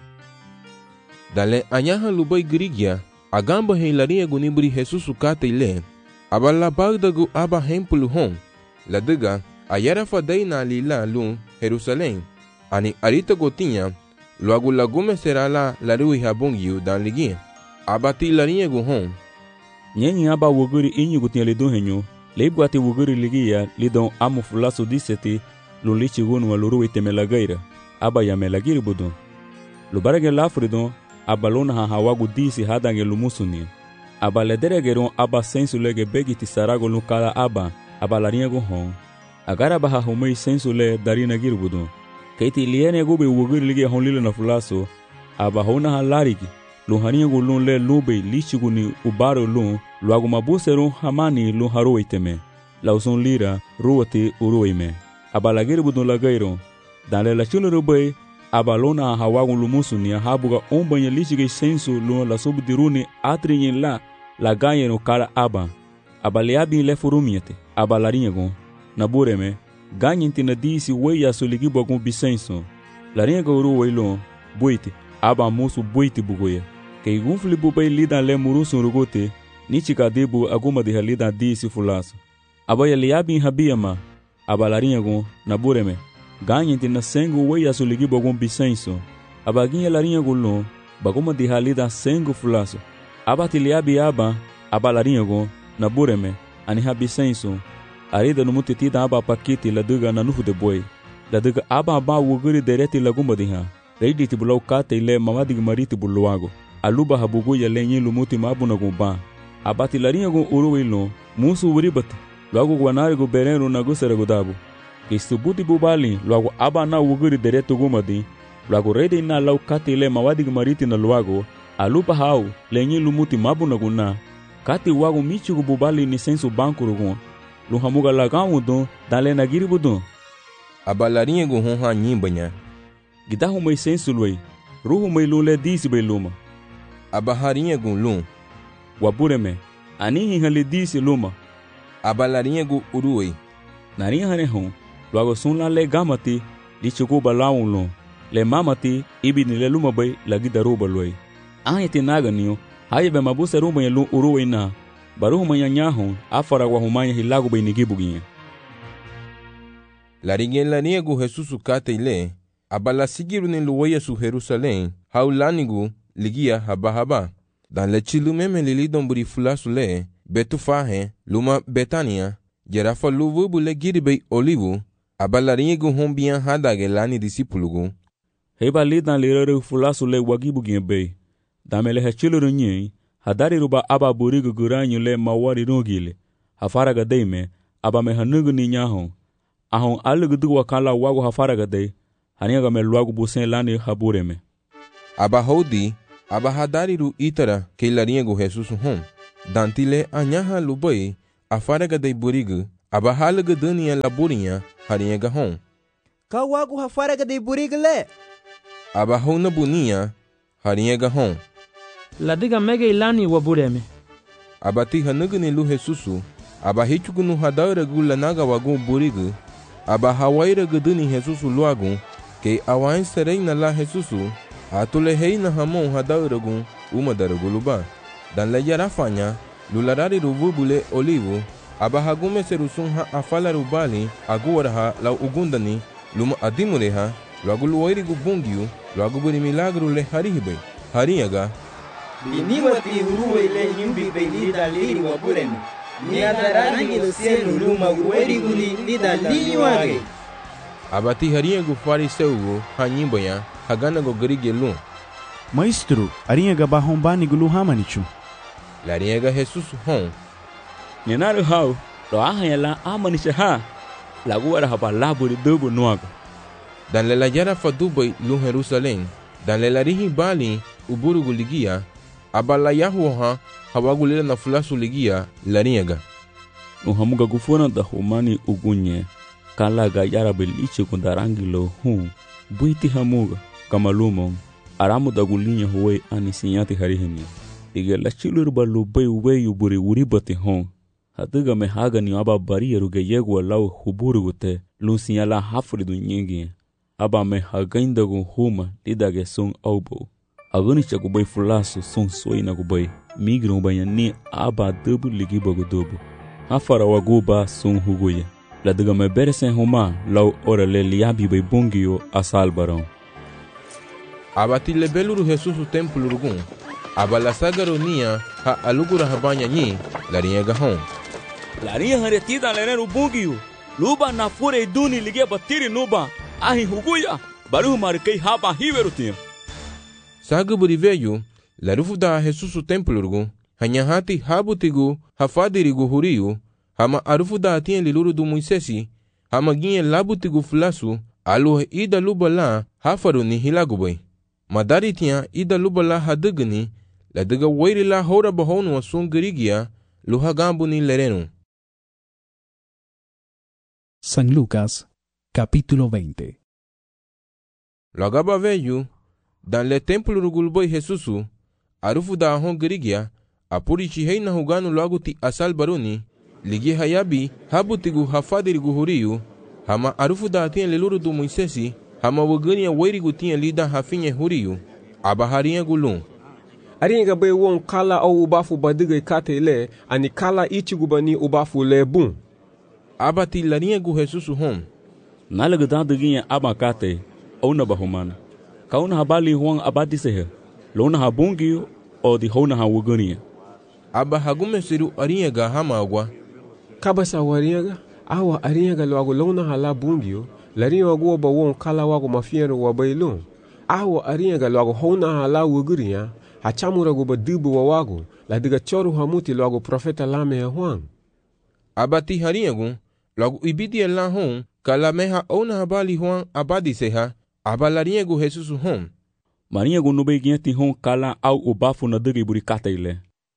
Dale anyaha lubai girigia, agamba he lariegu niburi Jesusu kate ile, abala bagdagu aba hempulu hon, la diga, ayara fadai na lila lu Jerusalem, ani arita gotinya, luagu lagume serala lariwi habongiu dan ligi, abati lariegu hon. Nyenyi aba wuguri inyu gutinya lidun henyu, leibwati wuguri ligia lidon amu fulasu diseti, lulichi gunu waluruwi temelagaira, aba ya melagiri budun. Lubarage lafridon, abalona ha hawagu disi hadange lumusuni. Aba lederegeron aba sensu lege begiti sarago lukala aba, aba lariego hon. Agara baha humei sensu le darina girbudun. Keiti liene gube wuguri ligia hon lila na fulaso, aba hona ha larigi, luhaniego lun le lube lichigu ni ubaro lun, luagu mabuserun hamani lun haruwe teme. Lausun lira, ruwati uruwe me. Aba lagiribudun lagairon, dan le la chulu rube, abalona hawagun lumusuni habuga ombanya lichige sensu lu la subdiruni atrinyin la la ganyeno kala aba abaleabi le furumiete abalariego nabureme ganyinti na disi weya soligi bogun bisenso lariego ru weilo buiti aba musu buiti bugoye ke gunfli bubay lida le murusun rugote nichika debu aguma de halida disi fulaso abaya liabi habiyama abalariego nabureme ganyinti na sengu weya soligi bogun bisenso abaginha larinha gulon baguma de halida sengu fulaso abati liabi aba abalariego nabureme ani habisenso arida no mutitida aba pakiti la duga na nufu de boy la duga aba aba wuguri dereti laguma diha reidi tibulau kate ile mamadi mariti buluago aluba habugo ya lenye lumuti mabuna gumba abati larinha gu uruwilo musu uribati lago gwanari gu bereno na gusere gudabu kistubuti bubali lago aba na wuguri dereti gumadi lago reidi na lau kate ile mamadi mariti na luago aluba hau lenye lumuti mabuna guna kati wago michugu bubali ni sensu bankurugun luhamuga lagawudun dale na giribudun abalarinha gu honha nyimbanya gidahu mai sensu loi ruhu mai lule disi bai luma abaharinha gu lum wabureme anihi hali disi luma abalarinha gu uruoi narinha hane hon luago sunla le gamati lichugu balawun lum le mamati ibi ni le luma bai lagi daruba loi ahiti naganiyo haye be mabuse rumba yelu uruwe na baruhu manyanyahu afara wa humanya hilagu be nigibugiye la ringen la niegu Jesusu kate ile abala sigiru ni luwaya su Jerusalem haulanigu ligia haba haba dan le chilu meme lilidon buri fulasu le betu fahe luma Betania jerafa luvubu le giribe olivu abala ringen hombian hadage lani disipulugu heba lidan lirere fulasu le wagibugiye be damele hachiluru nye hadari ruba aba burigu guranyu le mawari rungile hafaraga deime aba me hanugu ni nyaho ahon alugu duwa kala wago hafaraga de haniaga me luagu busen lani habureme. Aba hodi, aba hadariru itara que lariego Jesus hom. Dantile anyaha lubai, afaraga de burigu, aba halaga dania laburinha, hariega hom. Ka wagu hafaraga de burigu le. Aba hona bunia, hariega hom. Ladiga mega ilani wabureme. Aba ti hanugani lu Jesusu, aba hichugunu hadara gula naga wagu burigu, aba hawaira gaduni Jesusu luagu, que awain serena la Jesusu, atule heina hamon hadaragun, uma daraguluba. Dan le yarafanya, lularari ruvubule olivo, aba hagume serusun ha afala rubali, aguaraha la ugundani, luma adimureha, luagu luoirigu bungiu, luagu buri milagru le harihibe, hariaga. Biniwati uruwe le yumbi be lida liri wa bureme. Ni adarangi lo cielo luma uerigu li lida liri wage. Abati hariagu fariseugo, hanyimboya, haganago grige lu. Maestro, arinhaga bahombani gulu hamanichu. Lariega Jesus hon. Nyenaru hau, lo ahanya la amanisha ha. Lagu ara haba laburi dubu nuaga. Dan le la yara fadubai lu Jerusalem, dan le la rihi bali uburugu ligia, abala yahuha hawagulila na fulasu ligia lariega. Uhamuga gufuna da humani ugunye, kalaga yara beliche kundarangi lo hum, buiti hamuga, kamalumong, aramu da gulinya huwe anisinyati harihini. Iga la chilurba lu bay wey uburi uribati hon. Hatiga me haga ni aba bari eruge yegwa lau huburugute, lunsinya la hafridu nyingi. Aba me hagainda gu huma lidage sung aubo. Agani cha gubay fulasu sung soy na gubay. Migru banya ni aba dubu ligiba gu dubu. Hafara waguba sung huguye. Ladiga me beresen huma lau ora le liabi bay bungiyo asal barong. Abati le beluru Jesus u templo rugun. Aba la sagaronia ha alugura habanya nyi lariega hon. Laria haretida leneru bungiyo. Luba na fure duni ligia batiri nuba. Ahi huguya baru markei haba hiverutia. Sagaburi veyu larufu da Jesus u templo rugun. Hanyahati habutigu hafadirigu huriyu. Hama arufu da atien liluru du Moisesi. Hama ginye labutigu fulasu. Aluhe ida luba la hafaru ni hilagubay. Madari tia ida luba la hadugani. La diga wairi la hora bahonu wa sun girigia. Luha gambu ni lerenu. San Lucas, capítulo veinte. Lagaba veyu. Dan le templo rugulboy Jesusu. Arufu da ahon girigia. Apuri chihei na huganu lagu ti asal baruni. Ligi hayabi habutigu hafadirigu huriyu. Hama arufu da atien leluru du Moisesi. Hama wagania wairigu tia lida hafinye huriyu. Aba harinha gulun. Aringa bay won kala au ubafu badiga kate le. Ani kala ichigu bani ubafu le bun. Aba ti larinha gu Jesusu hom. Nalaga dandaginha aba kate. Ona bahumana. Kauna habali huang abadi sehe. Lona habungiyo o di hona hawagania. Aba hagume siru arinha ga hama agwa. Kabasa waringa. Awa aringa lwago lona hala bungiyo. Larinha wago ba won kala wago mafiero wabailun. Awa aringa lwago hona hala waguriya. Hachamura go badibu wa wago. La diga choru hamuti lwago profeta lame ya huang. Abati harinha gun. Lwago ibidi ya la hon. Kala meha ona habali huang abadi seha. Aba larinha gu Jesusu hom. Marinha gu nube ginti hon kala au ubafu na digi buri kata ile.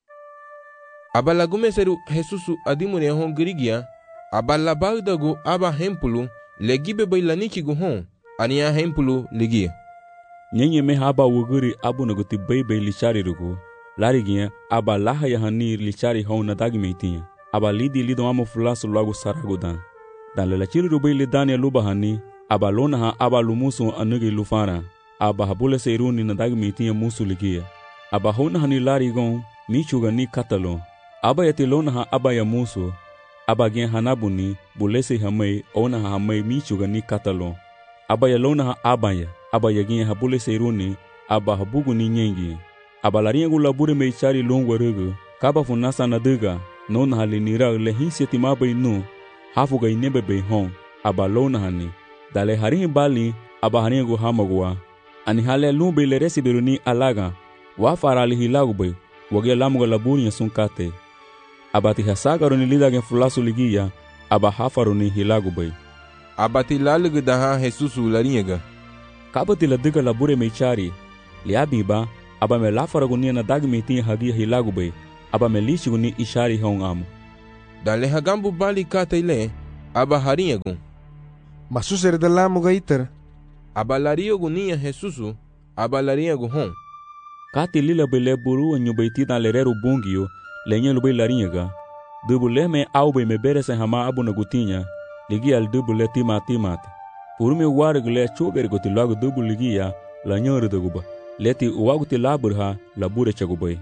Aba lagume seru Jesusu adimune hon girigia. Aba labauda gu aba hempulu. Legibe bay lanichi gu hon. Ania hempulu ligia. Nyenye me haba wuguri abu naguti bay bay lichari rugu. Larigia aba laha ya hani lichari hon nadagi meitinha. Aba lidi lido amo fulasu lagu saragudan. Dan lelachiri rubay lidania luba hani. Aba lona ha aba lumusu anugi lufana. Aba habule seiruni nadagi meitinha musu ligia. Aba hona hani larigon michuga ni katalon. Aba yati lona ha aba ya musu. Aba gen hanabuni bulese hamay ona ha hamay michuga ni katalon. Aba ya lona ha aba ya. Aba ya gen habule seiruni. Aba habugu ni nyengi. Aba laringu labure meichari longwa rugu. Kaba funasa nadiga. Nona hali nira lehin seti mabay nu. Hafuga inebe bay hon. Aba lona hani. Dale harin bali. Aba haringu hamagwa. Ani hale lumbe le resibiruni alaga. Wafarali hilagu bay. Wage lamuga labuni ya sunkate. Abati hasagaruni lidagen fulasu ligia. Aba hafaruni hilagu bay. Abati lalugu daha Jesusu laringa. kabati la diga la bure me chari liabi ba aba me lafara gunia na dag me tin hagi hilagu bay aba me lishi guni ishari hong amu dale hagambu bali kata ile aba harinha gun masusere da lamu gaitar aba lario gunia Jesusu aba larinha gun hon kati lila bele buru anyu baiti da lereru bungio lenye lubay larinha ga dubule me aube me bere se hama abu na gutinya ligi al dubule tima timate purume warg le choger goti lagu dubu ligia la nyoru daguba leti uwaguti laburha labure chagubay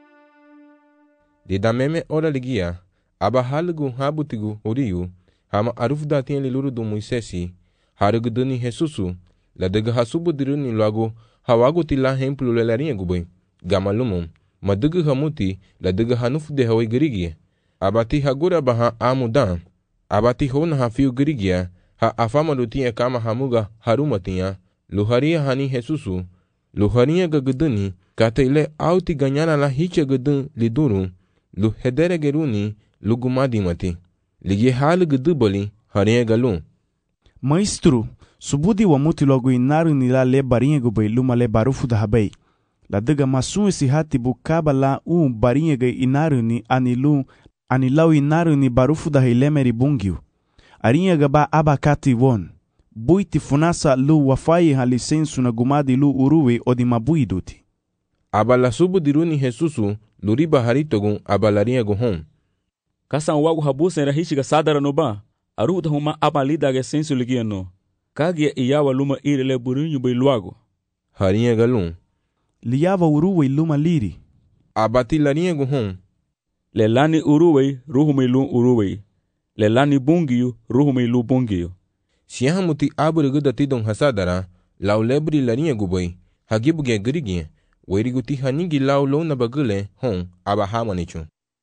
de dameme ora ligia aba halgu habutigu uriu hama aruf datien liluru do Moisesi harugu dani Jesusu la daga hasubu diruni lagu hawaguti la hemplu le larinha gubay gamalumum madugu hamuti la daga hanuf de hawai girigie abati hagura baha amudan abati hona hafiu girigia ha afama lutia kama hamuga harumatia luharia hani Jesusu luharia gaguduni kata ile auti ganyana la hicha gudun liduru lu hedere geruni lugumadi mati ligi hal gudubali haria galu Maestro, subudi wa muti logo inaru ni la le barinha gubay luma le barufu da habay la daga masun esi hati bukaba la un barinha ga inaru ni anilu anilau inaru ni barufu da hilemeri bungiu arinha gaba abakati won buiti funasa lu wafai ha lisensu na gumadi lu uruwe odi mabuiduti abala subu diruni Jesusu luriba haritogun abalarinha gohon kasan wagu habusen rahishiga sadara no ba aruda huma abalida ga sensu ligiano kagia iyawa luma irele burinyu bay luago harinha galun liyawa uruwe luma liri abati larinha gohon lelani uruwe ruhume lu uruwe lelani bungiyu ruhume lu bungiyu siyahamuti aburigu datidon hasadara lau lebri larinha gubay hagibuge girigie weriguti hanigi lau lona bagule hon aba hamanichu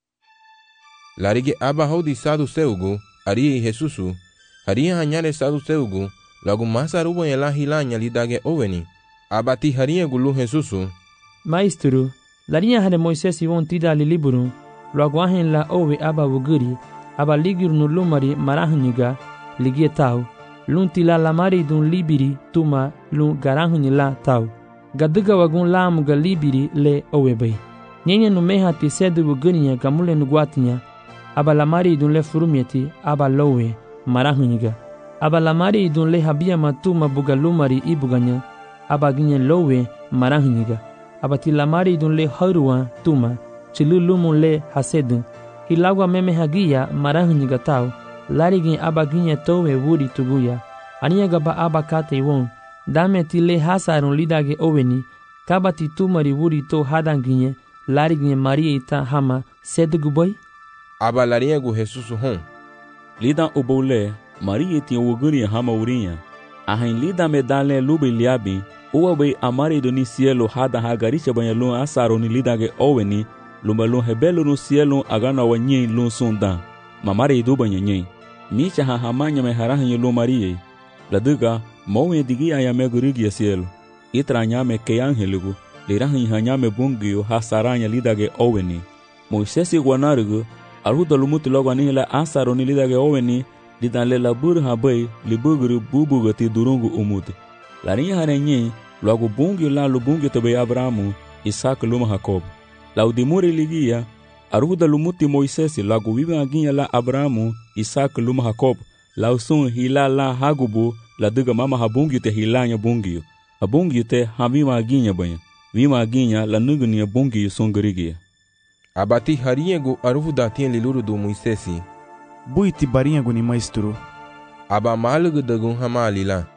larige aba hodi sadu seugu arie Jesusu haria hanyale sadu seugu lagu masarubo yela hilanya lidage oveni abati haria gulu Jesusu Maestro larinha hane Moisés won tida li liburu lagu ahen la owe aba wuguri aba ligir no lumari marahniga ligie tau lun tila lamari dun libiri tuma lun garahni la tau gadiga wagun lam ga libiri le owe bay nyenye no meha ti sedu wugurinya gamule no gwatinya aba lamari dun le furumieti aba lowe marahniga aba lamari dun le habia matuma bugalumari ibuganya aba ginye lowe marahniga aba ti lamari dun le haruwa tuma chilulumu le hasedu hilagwa meme hagia marahniga tau larigin aba ginye towe wuri tuguya aniya gaba aba kate won dame ti le hasarun lidage oweni kabati tumari wuri to hadanginye larigin maria ita hama sedu boy aba larinha gu Jesusu hon lidan ubole maria ti wuguri hama urinha ahin lida medale lubi liabi uwabe amari do ni cielo hada hagaricha banyalun asaro ni lidage oweni lumbalun hebelo no cielo agana wanyi lun sunda mamari do banyenye micha ha hamanya me harahin lu maria laduga mowe digi aya me gurigi cielo itranya me ke angeligu lirahin hanya me bungio hasaranya lidage oweni Moisés guanarugo aruda lumuti logo anila asaro ni lidage oweni lidan le labur habay libuguru bubugati durungu umuti larinha harenye logo bungio la lubungio tobe Abrahamu Isaac luma Jacob laudimuri ligia aruda lumuti Moisés lago viva aginha la Abrahamu Isaac luma Jacob lausun hila la hagubu la duga mama habungio te hilanya bungio abungio te hamima aginha banha vima aginha la nugnia bungio songorigia abati harinha gu arufu datien liluru do Moisesi buiti barinha gu ni maestro aba malugu dagun hamalila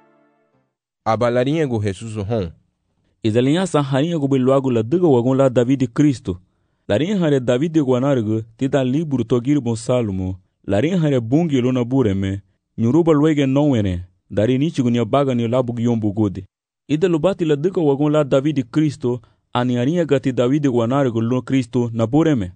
aba larinha gu Jesusu hon izalinha sa harinha gu beluagu la duga wagun la David Cristo larinha hare David guanargu tida liburu togir bon Salmo larinha hare bungi lona bureme nyuruba luege nowene dari nichigu ni baga ni labu yombu gode ida lubati la duga wagun la David Cristo ani harinha gati David guanargu lo Cristo na bureme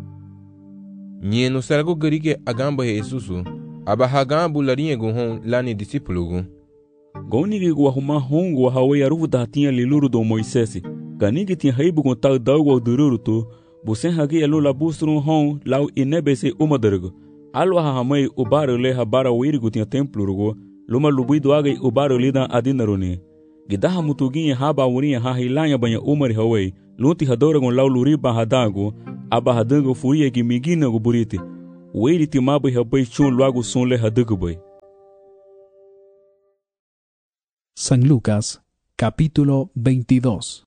nyeno sargo garige agamba Jesusu aba hagambu larinha gu hon lani disipulugu gonigi gu huma hongo hawe arufu datinha liluru do Moisés ganigi tin haibu gon tal dawo dururu to busen hagi elo la busrun hon lau inebese umadargo alwa hamai ubaro le habara wirigu tin templurugo luma lubido agai ubaro lidan adinaruni Gidaha mutuginye haba wurinha ha hilanya banha umari hawai, lunti hadoragon lau luriba hadago, aba hadango furia que migina go buriti. Weiri timaba habai chun luago sonle hadagobai. San Lucas, capítulo veintidós.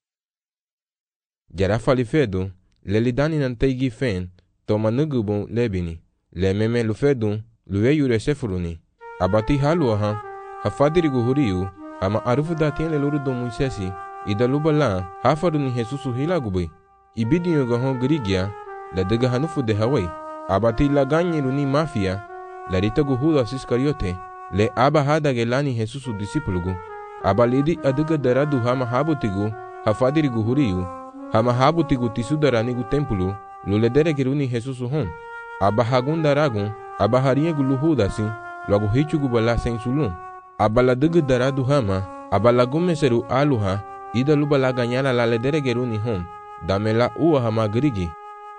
Jara falifedo, lelidani nanteigi fen, toma nugubon lebini, le meme lufedun, lueyure sefuruni, abati haluaha, hafadirigu huriu, ama arufu datien le luru do Moisesi, ida lubala, hafaduni Jesusu hilagubai, ibidinyo gahon grigia, la dega hanufu de Hawaii, abati la ganyeruni mafia, la ritagu Judas Iscariote, le aba hada gelani Jesusu disipulugu, abalidi aduga daradu hama habutigu, hafadirigu huriu, hama habutigu tisudaranigu tempulu, luledere geruni Jesusu hon, aba hagunda ragun, aba hariegu luhudasi, luagu hichugu bala sensulun, abala dugu daradu hama, abala gumeseru aluha, ida lubala ganyala la ledere geruni hon, damela uwa hama grigi.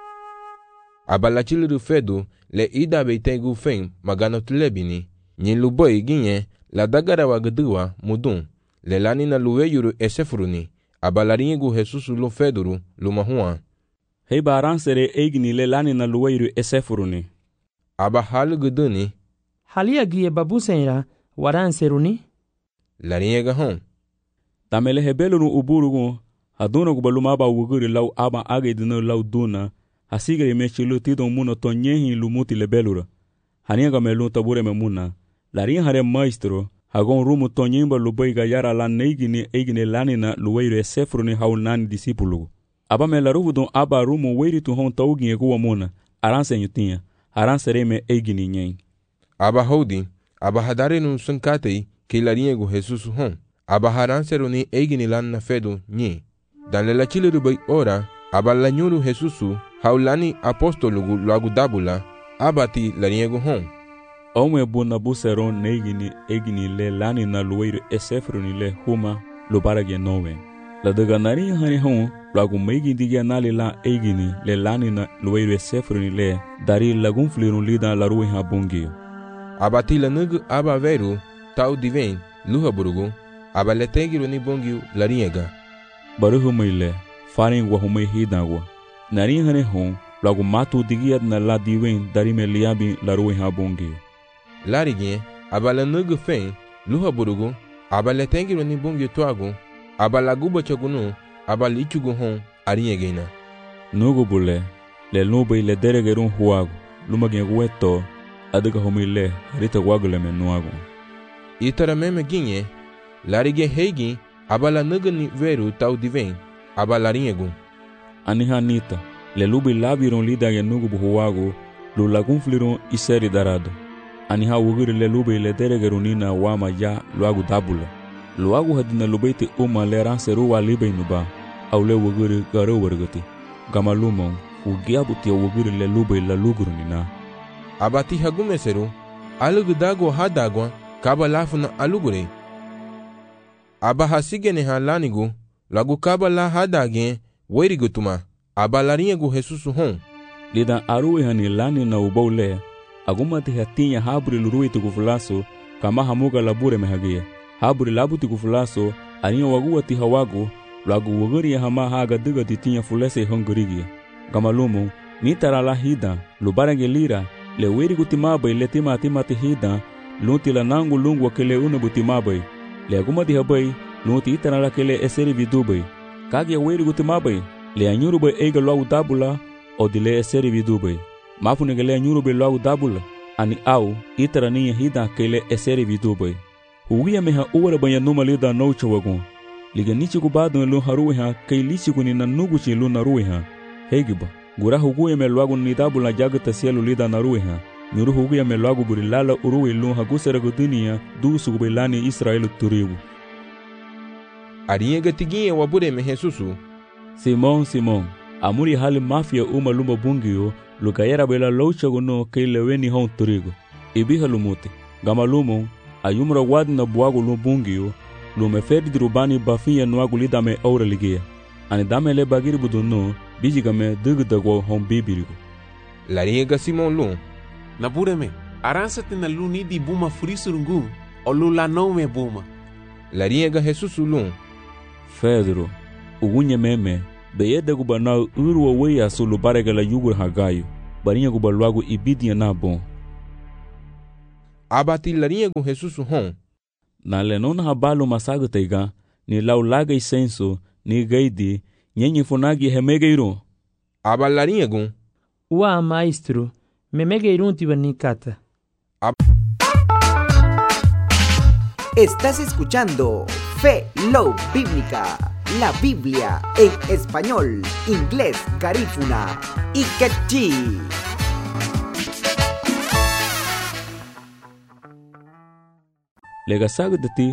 Abala chiliru fedu, le ida beitegu fen, magano tlebini, nyin luboi ginye, la dagara wagduwa, mudun, le lani na luweyuru esefuruni, abalaringu Jesusu lu feduru, lumahua. Hei baran sere eigni le lani na luweyuru esefuruni. Aba halu guduni, halia gie babu senra, waran seruni? Laringa hon. Tamele hebelunu uburugu, haduna gubaluma aba wuguri lau aba agedino lau duna, hasigari mechilu tidon muno tonyehi lumuti lebelura. Hanianga melu tabure memuna, larin hare maestro, hagon rumu tonyimba lubaiga yara lan neigini eigini lanina luweyru esefruni haunani disipulugu. Aba me laruvu don aba rumu weiri tu hon taugi eguwa muna, aranse nyutinha, aranse reme eigini nyen. Aba hodi, aba hadare nun sunkatei, ke larin egu Jesusu hon, aba haranse runi eigini lan na fedu nye. Dan le la chile rubai ora, aba la nyuru Jesusu, haulani apostolugu luagu dabula, abati larin egu hon. Ome buna buseron neigini egini le lani na luweiru esefruni le huma lubarage nowe. La daga nari hani hon lagu meigi digia nali la egini le lani na luweiru esefruni le dari lagun flirun lida la ruwe ha bungio. Abati la nugu aba veru tau diven luha burugu aba le tegiru ni bungio la riega. Baruhu meile farin wahumei hidagwa. Nari hani hon lagu matu digia na la diven dari me liabi la ruwe ha bungio. Larigien, abala nugu fen, luha burugu, abala tengiru ni bungi tuagu, abala guba chagunu, abala ichugu hon, ariegena. Nugu bule, le nube le deregerun huagu, lumagin gueto, adiga homile, rita wagule menuagu. Itara meme ginye, larigien heigi, abala nugu ni veru tau diven, abala riegu. Aniha nita, le lubi labirun lidage nugu buhuagu, lulagun flirun iseri darado. Aniha wuguri le lube le deregerunina wama ya luagu dabula. Luagu hadina lubeiti uma le ranseru wa libe nuba, au le wuguri garo wargati. Gama lumon, ugiabuti wuguri le lube la lugurunina. Abati hagumeseru, alugu dago hadagwa, kaba lafuna alugure. Aba hasigene ha lanigu, lagu kaba la hadage, werigutuma, aba lariegu Jesusu hon. Lidan aruwe hani lani na ubaule, agumati hatinya haburi lurui tukufulaso kama hamuga labure mehagia. Haburi labu tukufulaso aniya waguwa tihawago lagu waguri ya hama haga diga titinya fulese hongorigia. Gamalumu ni tarala hida lubarage lira le weri gutimabai le tima timati hida lunti la nangu lungu wakele una butimabai. Le agumati habai lunti itarala kele eseri vidubai. Kage weri gutimabai le anyuru bai eiga luagu dabula o dile eseri vidubai. Mafu negele nyuru be loagu dabula, ani au, itara niya hida kele eseri vidubai. Huwia meha uwara banya numa lida naucha wagon. Liga nichi kubado lu haruwe ha, kei lichi kuni na nuguchi lu naruwe ha. Hegiba, gura huguya me loagu ni dabula jagata sielu lida naruwe ha. Nyuru huguya me loagu buri lala uruwe lu hagusera gudunia, dusu gubelani Israelu turibu. Ariye gatigie wabure me Jesusu. Simon, Simon, amuri hali mafia uma lumba bungio, lukayera bela loucha gono keile weni hon turigo. Ibiha lumuti. Gama lumo, ayumra wadi na buagu lumbungio, lume ferdi dirubani bafiya nuagu lidame aura ligia. Ani dame le bagiri buduno, bijigame digdagwa hon bibirigo. Lariega Simon lu. Nabureme, aransate na lu ni di buma frisurungu, o lu la no me buma. Larinha Jesus ulun. Pedro, ugunye meme, beyede guba na urwa weya sulu barega la yugur hagayo. Barinha guba luagu ibidia na bon. Abati larinha gu Jesus hon. Na lenona habalu masago teiga, ni lau laga isenso, ni gaidi, nyenye funagi hemegeiru. Aba larinha gu. Ua maestro, memegeiru tibanikata. Estás escuchando Fe Love Bíblica, la Biblia en español, inglés, garífuna y quechí. Lega sago de ti,